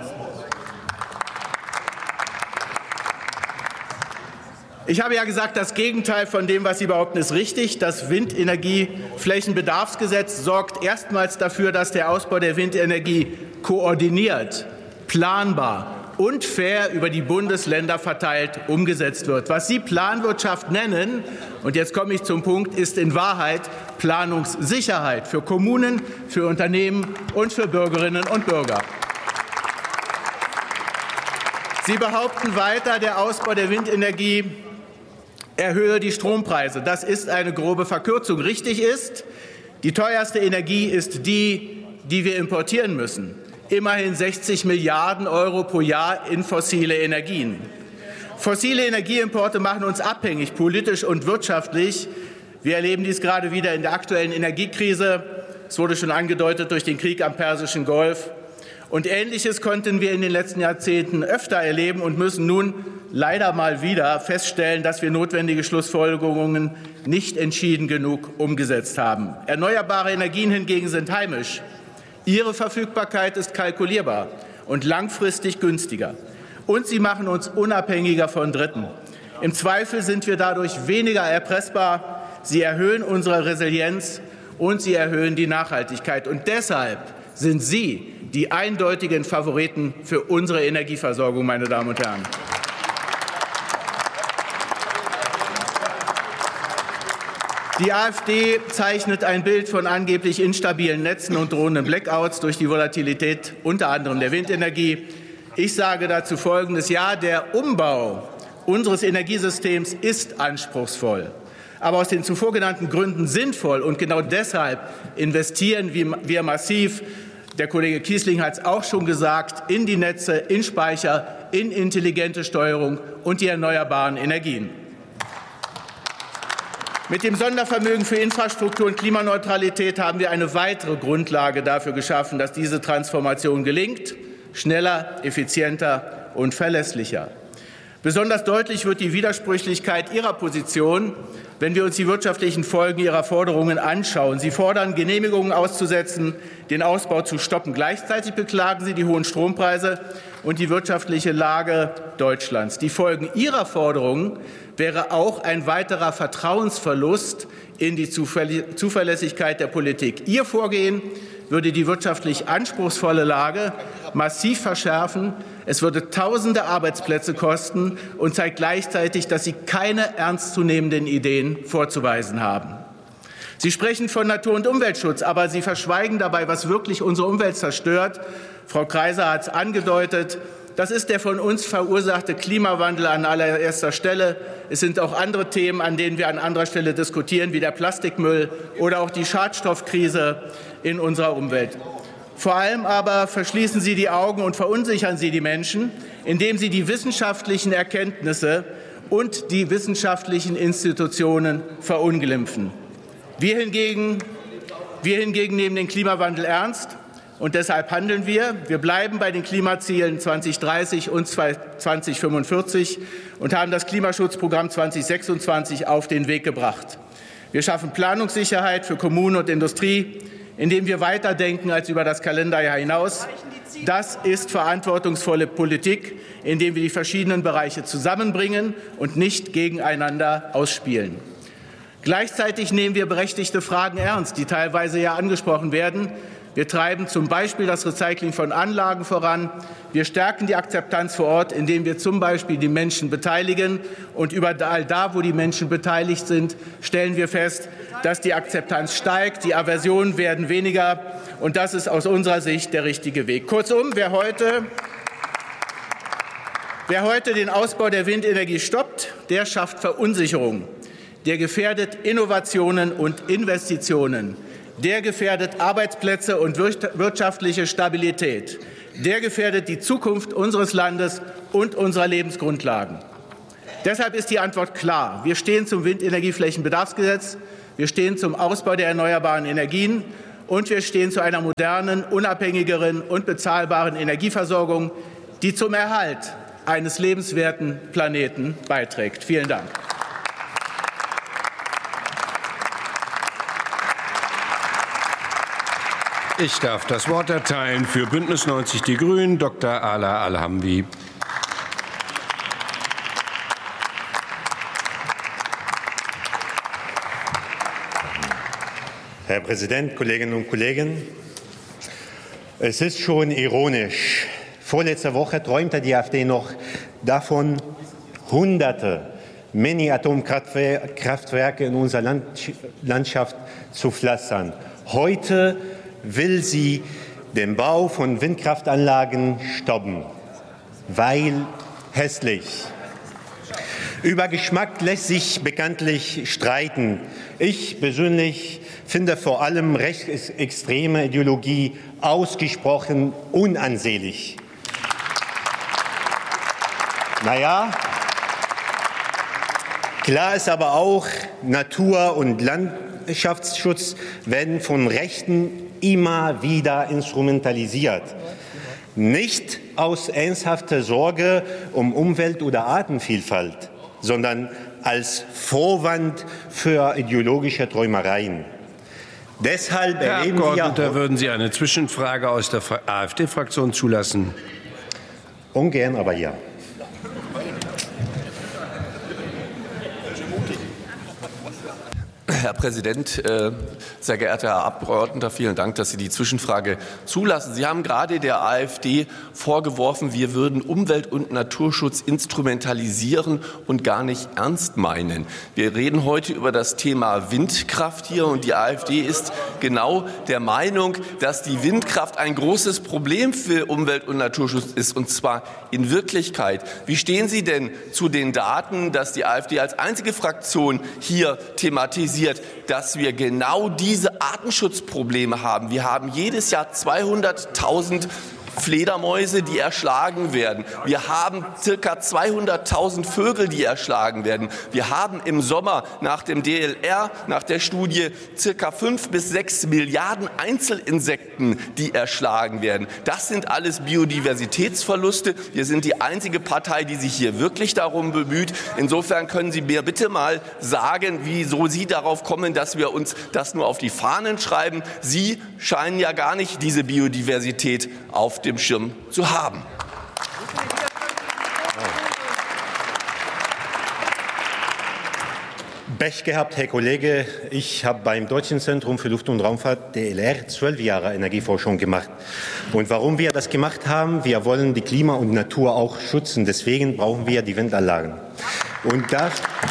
Ich habe ja gesagt, das Gegenteil von dem, was Sie behaupten, ist richtig. Das Windenergieflächenbedarfsgesetz sorgt erstmals dafür, dass der Ausbau der Windenergie koordiniert, planbar und fair über die Bundesländer verteilt umgesetzt wird. Was Sie Planwirtschaft nennen, und jetzt komme ich zum Punkt, ist in Wahrheit Planungssicherheit für Kommunen, für Unternehmen und für Bürgerinnen und Bürger. Sie behaupten weiter, der Ausbau der Windenergie erhöhe die Strompreise. Das ist eine grobe Verkürzung. Richtig ist, die teuerste Energie ist die, die wir importieren müssen. Immerhin sechzig Milliarden Euro pro Jahr in fossile Energien. Fossile Energieimporte machen uns abhängig, politisch und wirtschaftlich. Wir erleben dies gerade wieder in der aktuellen Energiekrise. Es wurde schon angedeutet durch den Krieg am Persischen Golf. Und Ähnliches konnten wir in den letzten Jahrzehnten öfter erleben und müssen nun leider mal wieder feststellen, dass wir notwendige Schlussfolgerungen nicht entschieden genug umgesetzt haben. Erneuerbare Energien hingegen sind heimisch. Ihre Verfügbarkeit ist kalkulierbar und langfristig günstiger. Und sie machen uns unabhängiger von Dritten. Im Zweifel sind wir dadurch weniger erpressbar. Sie erhöhen unsere Resilienz und sie erhöhen die Nachhaltigkeit. Und deshalb sind Sie die eindeutigen Favoriten für unsere Energieversorgung, meine Damen und Herren. Die AfD zeichnet ein Bild von angeblich instabilen Netzen und drohenden Blackouts durch die Volatilität unter anderem der Windenergie. Ich sage dazu Folgendes. Ja, der Umbau unseres Energiesystems ist anspruchsvoll, aber aus den zuvor genannten Gründen sinnvoll. Und genau deshalb investieren wir massiv, der Kollege Kiesling hat es auch schon gesagt, in die Netze, in Speicher, in intelligente Steuerung und die erneuerbaren Energien. Mit dem Sondervermögen für Infrastruktur und Klimaneutralität haben wir eine weitere Grundlage dafür geschaffen, dass diese Transformation gelingt, schneller, effizienter und verlässlicher. Besonders deutlich wird die Widersprüchlichkeit Ihrer Position, wenn wir uns die wirtschaftlichen Folgen Ihrer Forderungen anschauen. Sie fordern, Genehmigungen auszusetzen, den Ausbau zu stoppen. Gleichzeitig beklagen Sie die hohen Strompreise und die wirtschaftliche Lage Deutschlands. Die Folgen Ihrer Forderungen wäre auch ein weiterer Vertrauensverlust in die Zuverlässigkeit der Politik. Ihr Vorgehen würde die wirtschaftlich anspruchsvolle Lage massiv verschärfen. Es würde tausende Arbeitsplätze kosten und zeigt gleichzeitig, dass Sie keine ernstzunehmenden Ideen vorzuweisen haben. Sie sprechen von Natur- und Umweltschutz, aber Sie verschweigen dabei, was wirklich unsere Umwelt zerstört. Frau Kreiser hat es angedeutet. Das ist der von uns verursachte Klimawandel an allererster Stelle. Es sind auch andere Themen, an denen wir an anderer Stelle diskutieren, wie der Plastikmüll oder auch die Schadstoffkrise in unserer Umwelt. Vor allem aber verschließen Sie die Augen und verunsichern Sie die Menschen, indem Sie die wissenschaftlichen Erkenntnisse und die wissenschaftlichen Institutionen verunglimpfen. Wir hingegen, wir hingegen nehmen den Klimawandel ernst, Und deshalb handeln wir. Wir bleiben bei den Klimazielen zweitausenddreißig und zweitausendfünfundvierzig und haben das Klimaschutzprogramm zweitausendsechsundzwanzig auf den Weg gebracht. Wir schaffen Planungssicherheit für Kommunen und Industrie, indem wir weiterdenken als über das Kalenderjahr hinaus. Das ist verantwortungsvolle Politik, indem wir die verschiedenen Bereiche zusammenbringen und nicht gegeneinander ausspielen. Gleichzeitig nehmen wir berechtigte Fragen ernst, die teilweise ja angesprochen werden. Wir treiben zum Beispiel das Recycling von Anlagen voran. Wir stärken die Akzeptanz vor Ort, indem wir zum Beispiel die Menschen beteiligen. Und überall da, wo die Menschen beteiligt sind, stellen wir fest, dass die Akzeptanz steigt, die Aversionen werden weniger. Und das ist aus unserer Sicht der richtige Weg. Kurzum, wer heute, wer heute den Ausbau der Windenergie stoppt, der schafft Verunsicherung. Der gefährdet Innovationen und Investitionen. Der gefährdet Arbeitsplätze und wirtschaftliche Stabilität. Der gefährdet die Zukunft unseres Landes und unserer Lebensgrundlagen. Deshalb ist die Antwort klar. Wir stehen zum Windenergieflächenbedarfsgesetz, wir stehen zum Ausbau der erneuerbaren Energien und wir stehen zu einer modernen, unabhängigeren und bezahlbaren Energieversorgung, die zum Erhalt eines lebenswerten Planeten beiträgt. Vielen Dank. Ich darf das Wort erteilen für Bündnis neunzig Die Grünen, Doktor Ala Al-Hamdi. Herr Präsident, Kolleginnen und Kollegen! Es ist schon ironisch. Vorletzte Woche träumte die AfD noch davon, hunderte Mini-Atomkraftwerke in unserer Landschaft zu pflastern. Heute will sie den Bau von Windkraftanlagen stoppen, weil hässlich. Über Geschmack lässt sich bekanntlich streiten. Ich persönlich finde vor allem rechtsextreme Ideologie ausgesprochen unansehnlich. Naja, klar ist aber auch, Natur- und Landschaftsschutz werden von Rechten immer wieder instrumentalisiert. Nicht aus ernsthafter Sorge um Umwelt- oder Artenvielfalt, sondern als Vorwand für ideologische Träumereien. Deshalb Herr erleben Abgeordneter, wir würden Sie eine Zwischenfrage aus der AfD-Fraktion zulassen? Ungern, aber ja. Herr Präsident, sehr geehrter Herr Abgeordneter, vielen Dank, dass Sie die Zwischenfrage zulassen. Sie haben gerade der AfD vorgeworfen, wir würden Umwelt- und Naturschutz instrumentalisieren und gar nicht ernst meinen. Wir reden heute über das Thema Windkraft hier und die AfD ist genau der Meinung, dass die Windkraft ein großes Problem für Umwelt- und Naturschutz ist, und zwar in Wirklichkeit. Wie stehen Sie denn zu den Daten, dass die AfD als einzige Fraktion hier thematisiert, dass wir genau diese Artenschutzprobleme haben? Wir haben jedes Jahr zweihunderttausend Fledermäuse, die erschlagen werden. Wir haben circa zweihunderttausend Vögel, die erschlagen werden. Wir haben im Sommer nach dem D L R, nach der Studie, circa fünf bis sechs Milliarden Einzelinsekten, die erschlagen werden. Das sind alles Biodiversitätsverluste. Wir sind die einzige Partei, die sich hier wirklich darum bemüht. Insofern können Sie mir bitte mal sagen, wieso Sie darauf kommen, dass wir uns das nur auf die Fahnen schreiben. Sie scheinen ja gar nicht diese Biodiversität auf dem Schirm zu haben. Pech gehabt, Herr Kollege. Ich habe beim Deutschen Zentrum für Luft- und Raumfahrt D L R zwölf Jahre Energieforschung gemacht. Und warum wir das gemacht haben, wir wollen die Klima und Natur auch schützen. Deswegen brauchen wir die Windanlagen. Und das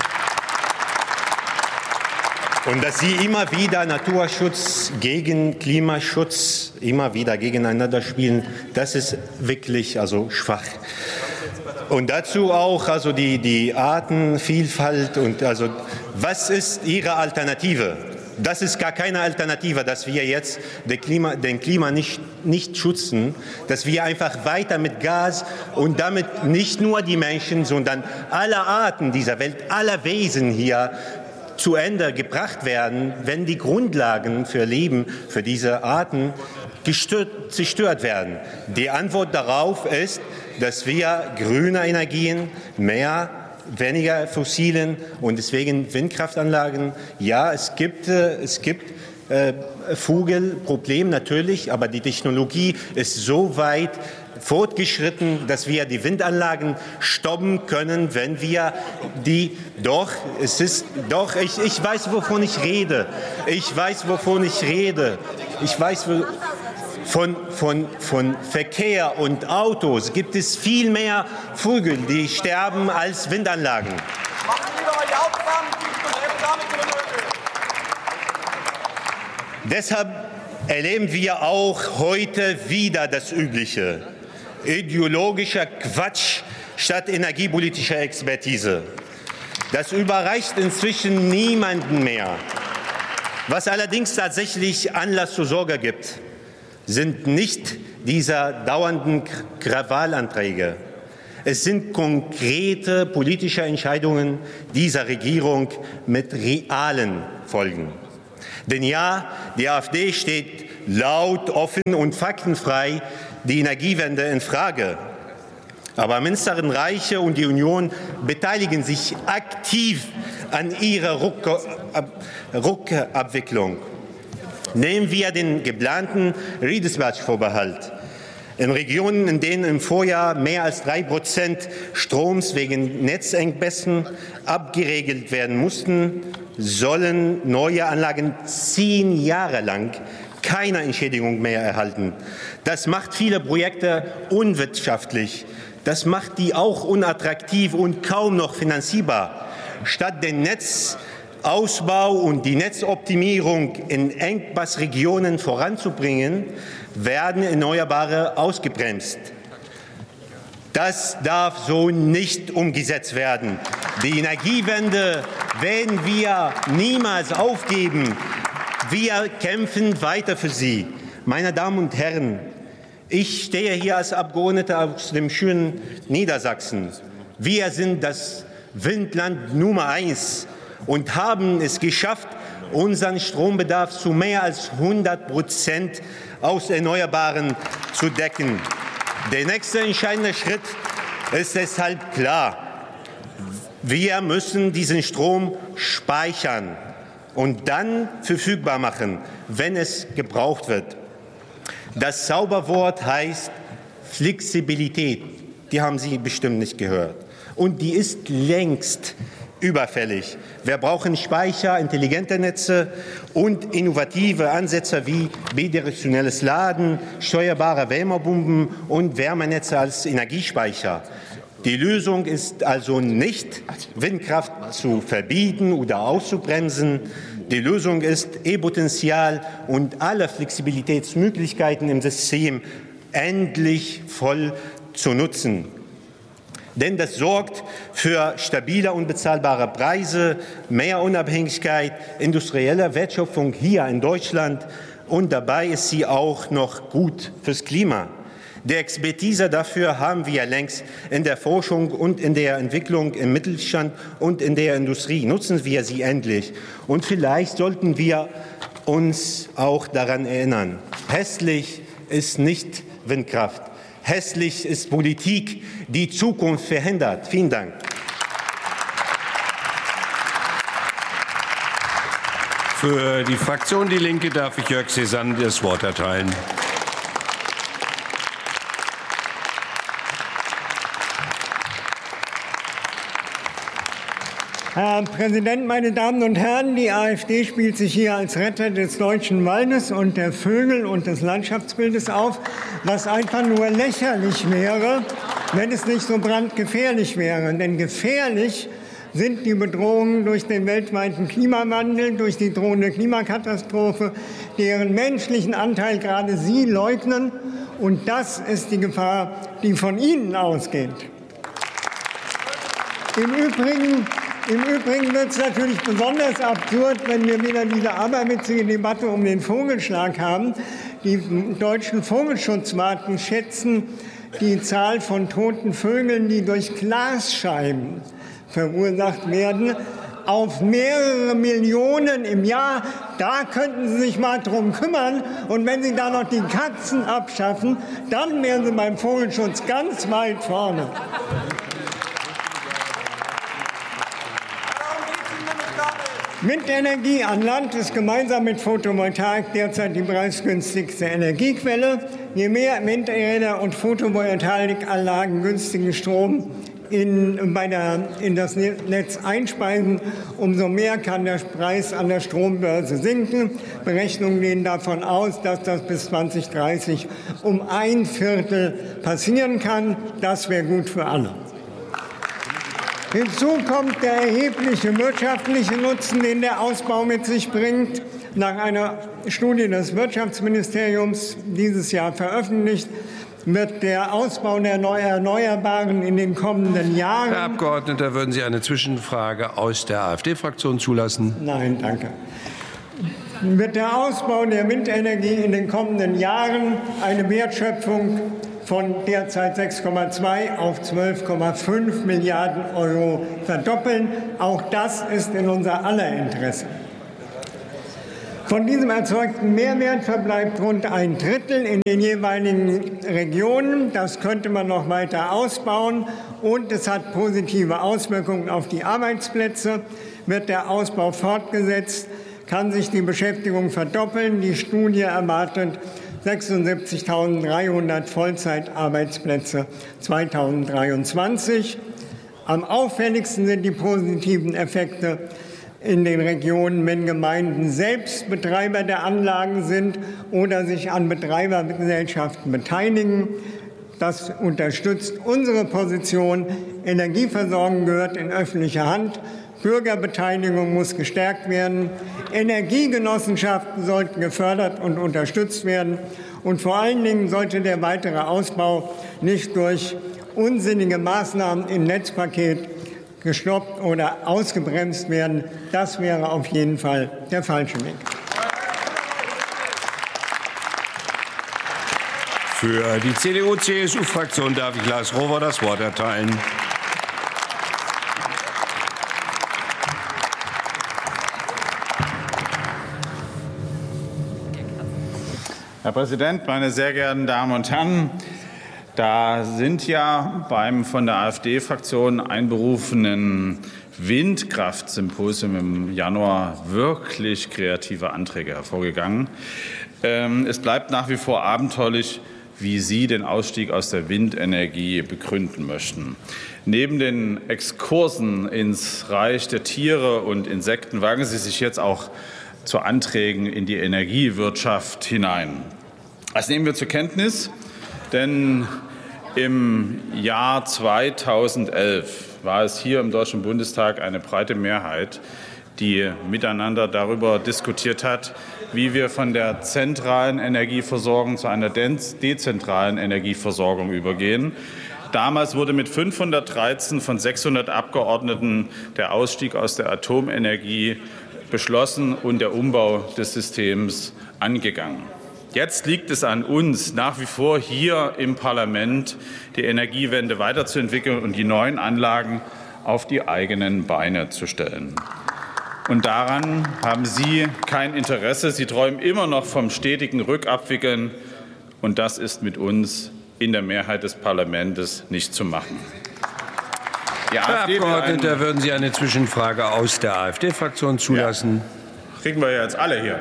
Und dass Sie immer wieder Naturschutz gegen Klimaschutz immer wieder gegeneinander spielen, das ist wirklich also schwach. Und dazu auch also die, die Artenvielfalt und also was ist Ihre Alternative? Das ist gar keine Alternative, dass wir jetzt den Klima, den Klima nicht, nicht schützen, dass wir einfach weiter mit Gas und damit nicht nur die Menschen, sondern alle Arten dieser Welt, alle Wesen hier zu Ende gebracht werden, wenn die Grundlagen für Leben für diese Arten zerstört werden. Die Antwort darauf ist, dass wir grüne Energien mehr weniger fossilen und deswegen Windkraftanlagen. Ja, es gibt, es gibt äh, Vogelproblem natürlich, aber die Technologie ist so weit fortgeschritten, dass wir die Windanlagen stoppen können, wenn wir die doch, es ist doch, ich, ich weiß, wovon ich rede. Ich weiß, wovon ich rede. Ich weiß, wo, Von, von, von Verkehr und Autos gibt es viel mehr Vögel, die sterben, als Windanlagen. Deshalb erleben wir auch heute wieder das Übliche. Ideologischer Quatsch statt energiepolitischer Expertise. Das überreicht inzwischen niemanden mehr. Was allerdings tatsächlich Anlass zur Sorge gibt, sind nicht dieser dauernden Krawallanträge. Es sind konkrete politische Entscheidungen dieser Regierung mit realen Folgen. Denn ja, die AfD steht laut, offen und faktenfrei die Energiewende in Frage. Aber Ministerrenreiche und die Union beteiligen sich aktiv an ihrer Rückabwicklung. Nehmen wir den geplanten Redispatch-Vorbehalt. In Regionen, in denen im Vorjahr mehr als drei Prozent Stroms wegen Netzengpässen abgeregelt werden mussten, sollen neue Anlagen zehn Jahre lang keine Entschädigung mehr erhalten. Das macht viele Projekte unwirtschaftlich. Das macht die auch unattraktiv und kaum noch finanzierbar. Statt den Netzausbau und die Netzoptimierung in Engpassregionen voranzubringen, werden Erneuerbare ausgebremst. Das darf so nicht umgesetzt werden. Die Energiewende werden wir niemals aufgeben. Wir kämpfen weiter für sie. Meine Damen und Herren, ich stehe hier als Abgeordneter aus dem schönen Niedersachsen. Wir sind das Windland Nummer eins und haben es geschafft, unseren Strombedarf zu mehr als hundert Prozent aus Erneuerbaren zu decken. Der nächste entscheidende Schritt ist deshalb klar. Wir müssen diesen Strom speichern und dann verfügbar machen, wenn es gebraucht wird. Das Zauberwort heißt Flexibilität. Die haben Sie bestimmt nicht gehört. Und die ist längst überfällig. Wir brauchen Speicher, intelligente Netze und innovative Ansätze wie bidirektionelles Laden, steuerbare Wärmepumpen und Wärmenetze als Energiespeicher. Die Lösung ist also nicht, Windkraft zu verbieten oder auszubremsen. Die Lösung ist, E-Potenzial und alle Flexibilitätsmöglichkeiten im System endlich voll zu nutzen. Denn das sorgt für stabile und bezahlbare Preise, mehr Unabhängigkeit, industrielle Wertschöpfung hier in Deutschland und dabei ist sie auch noch gut fürs Klima. Die Expertise dafür haben wir längst in der Forschung und in der Entwicklung im Mittelstand und in der Industrie. Nutzen wir sie endlich. Und vielleicht sollten wir uns auch daran erinnern. Hässlich ist nicht Windkraft. Hässlich ist Politik, die Zukunft verhindert. Vielen Dank. Für die Fraktion Die Linke darf ich Jörg Cézanne das Wort erteilen. Herr Präsident, meine Damen und Herren! Die AfD spielt sich hier als Retter des deutschen Waldes und der Vögel und des Landschaftsbildes auf, was einfach nur lächerlich wäre, wenn es nicht so brandgefährlich wäre. Denn gefährlich sind die Bedrohungen durch den weltweiten Klimawandel, durch die drohende Klimakatastrophe, deren menschlichen Anteil gerade Sie leugnen. Und das ist die Gefahr, die von Ihnen ausgeht. Im Übrigen Im Übrigen wird es natürlich besonders absurd, wenn wir wieder diese aberwitzige Debatte um den Vogelschlag haben. Die deutschen Vogelschutzwarten schätzen die Zahl von toten Vögeln, die durch Glasscheiben verursacht werden, auf mehrere Millionen im Jahr. Da könnten Sie sich mal drum kümmern. Und wenn Sie da noch die Katzen abschaffen, dann wären Sie beim Vogelschutz ganz weit vorne. Windenergie an Land ist gemeinsam mit Photovoltaik derzeit die preisgünstigste Energiequelle. Je mehr Windräder und Photovoltaikanlagen günstigen Strom in, bei der, in das Netz einspeisen, umso mehr kann der Preis an der Strombörse sinken. Berechnungen gehen davon aus, dass das bis zwanzig dreißig um ein Viertel passieren kann. Das wäre gut für alle. Hinzu kommt der erhebliche wirtschaftliche Nutzen, den der Ausbau mit sich bringt. Nach einer Studie des Wirtschaftsministeriums dieses Jahr veröffentlicht, wird der Ausbau der Erneuerbaren in den kommenden Jahren... Herr Abgeordneter, würden Sie eine Zwischenfrage aus der AfD-Fraktion zulassen? Nein, danke. Wird der Ausbau der Windenergie in den kommenden Jahren eine Wertschöpfung von derzeit sechs Komma zwei auf zwölf Komma fünf Milliarden Euro verdoppeln. Auch das ist in unser aller Interesse. Von diesem erzeugten Mehrwert verbleibt rund ein Drittel in den jeweiligen Regionen. Das könnte man noch weiter ausbauen. Und es hat positive Auswirkungen auf die Arbeitsplätze. Wird der Ausbau fortgesetzt, kann sich die Beschäftigung verdoppeln. Die Studie erwartet sechsundsiebzigtausenddreihundert Vollzeitarbeitsplätze zweitausenddreiundzwanzig. Am auffälligsten sind die positiven Effekte in den Regionen, wenn Gemeinden selbst Betreiber der Anlagen sind oder sich an Betreibergesellschaften beteiligen. Das unterstützt unsere Position. Energieversorgung gehört in öffentliche Hand. Bürgerbeteiligung muss gestärkt werden. Energiegenossenschaften sollten gefördert und unterstützt werden. Und vor allen Dingen sollte der weitere Ausbau nicht durch unsinnige Maßnahmen im Netzpaket gestoppt oder ausgebremst werden. Das wäre auf jeden Fall der falsche Weg. Für die C D U C S U-Fraktion darf ich Lars Rohwer das Wort erteilen. Herr Präsident, meine sehr geehrten Damen und Herren! Da sind ja beim von der AfD-Fraktion einberufenen Windkraftsymposium im Januar wirklich kreative Anträge hervorgegangen. Es bleibt nach wie vor abenteuerlich, wie Sie den Ausstieg aus der Windenergie begründen möchten. Neben den Exkursen ins Reich der Tiere und Insekten wagen Sie sich jetzt auch zu Anträgen in die Energiewirtschaft hinein. Das nehmen wir zur Kenntnis, denn im Jahr zweitausendelf war es hier im Deutschen Bundestag eine breite Mehrheit, die miteinander darüber diskutiert hat, wie wir von der zentralen Energieversorgung zu einer dezentralen Energieversorgung übergehen. Damals wurde mit fünfhundertdreizehn von sechshundert Abgeordneten der Ausstieg aus der Atomenergie beschlossen und der Umbau des Systems angegangen. Jetzt liegt es an uns, nach wie vor hier im Parlament die Energiewende weiterzuentwickeln und die neuen Anlagen auf die eigenen Beine zu stellen. Und daran haben Sie kein Interesse. Sie träumen immer noch vom stetigen Rückabwickeln. Und das ist mit uns in der Mehrheit des Parlaments nicht zu machen. Herr Abgeordneter, würden Sie eine Zwischenfrage aus der AfD-Fraktion zulassen? Ja. Kriegen wir jetzt alle hier.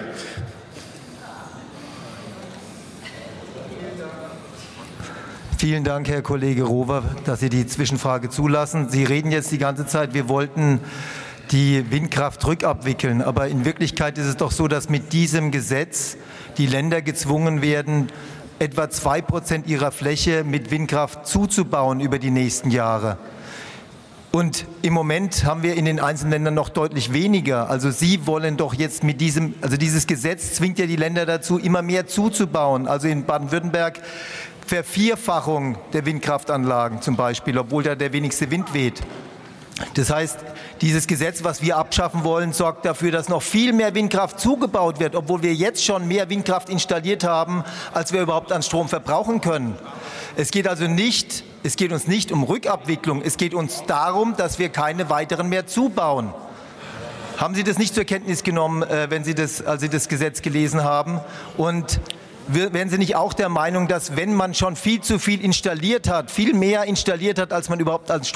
Vielen Dank, Herr Kollege Rohwer, dass Sie die Zwischenfrage zulassen. Sie reden jetzt die ganze Zeit, wir wollten die Windkraft rückabwickeln. Aber in Wirklichkeit ist es doch so, dass mit diesem Gesetz die Länder gezwungen werden, etwa zwei Prozent ihrer Fläche mit Windkraft zuzubauen über die nächsten Jahre. Und im Moment haben wir in den einzelnen Ländern noch deutlich weniger. Also Sie wollen doch jetzt mit diesem, also dieses Gesetz zwingt ja die Länder dazu, immer mehr zuzubauen. Also in Baden-Württemberg Vervierfachung der Windkraftanlagen zum Beispiel, obwohl da der wenigste Wind weht. Das heißt, dieses Gesetz, was wir abschaffen wollen, sorgt dafür, dass noch viel mehr Windkraft zugebaut wird, obwohl wir jetzt schon mehr Windkraft installiert haben, als wir überhaupt an Strom verbrauchen können. Es geht also nicht, es geht uns nicht um Rückabwicklung, es geht uns darum, dass wir keine weiteren mehr zubauen. Haben Sie das nicht zur Kenntnis genommen, äh, wenn Sie das, als Sie das Gesetz gelesen haben? Und wären Sie nicht auch der Meinung, dass wenn man schon viel zu viel installiert hat, viel mehr installiert hat, als man überhaupt als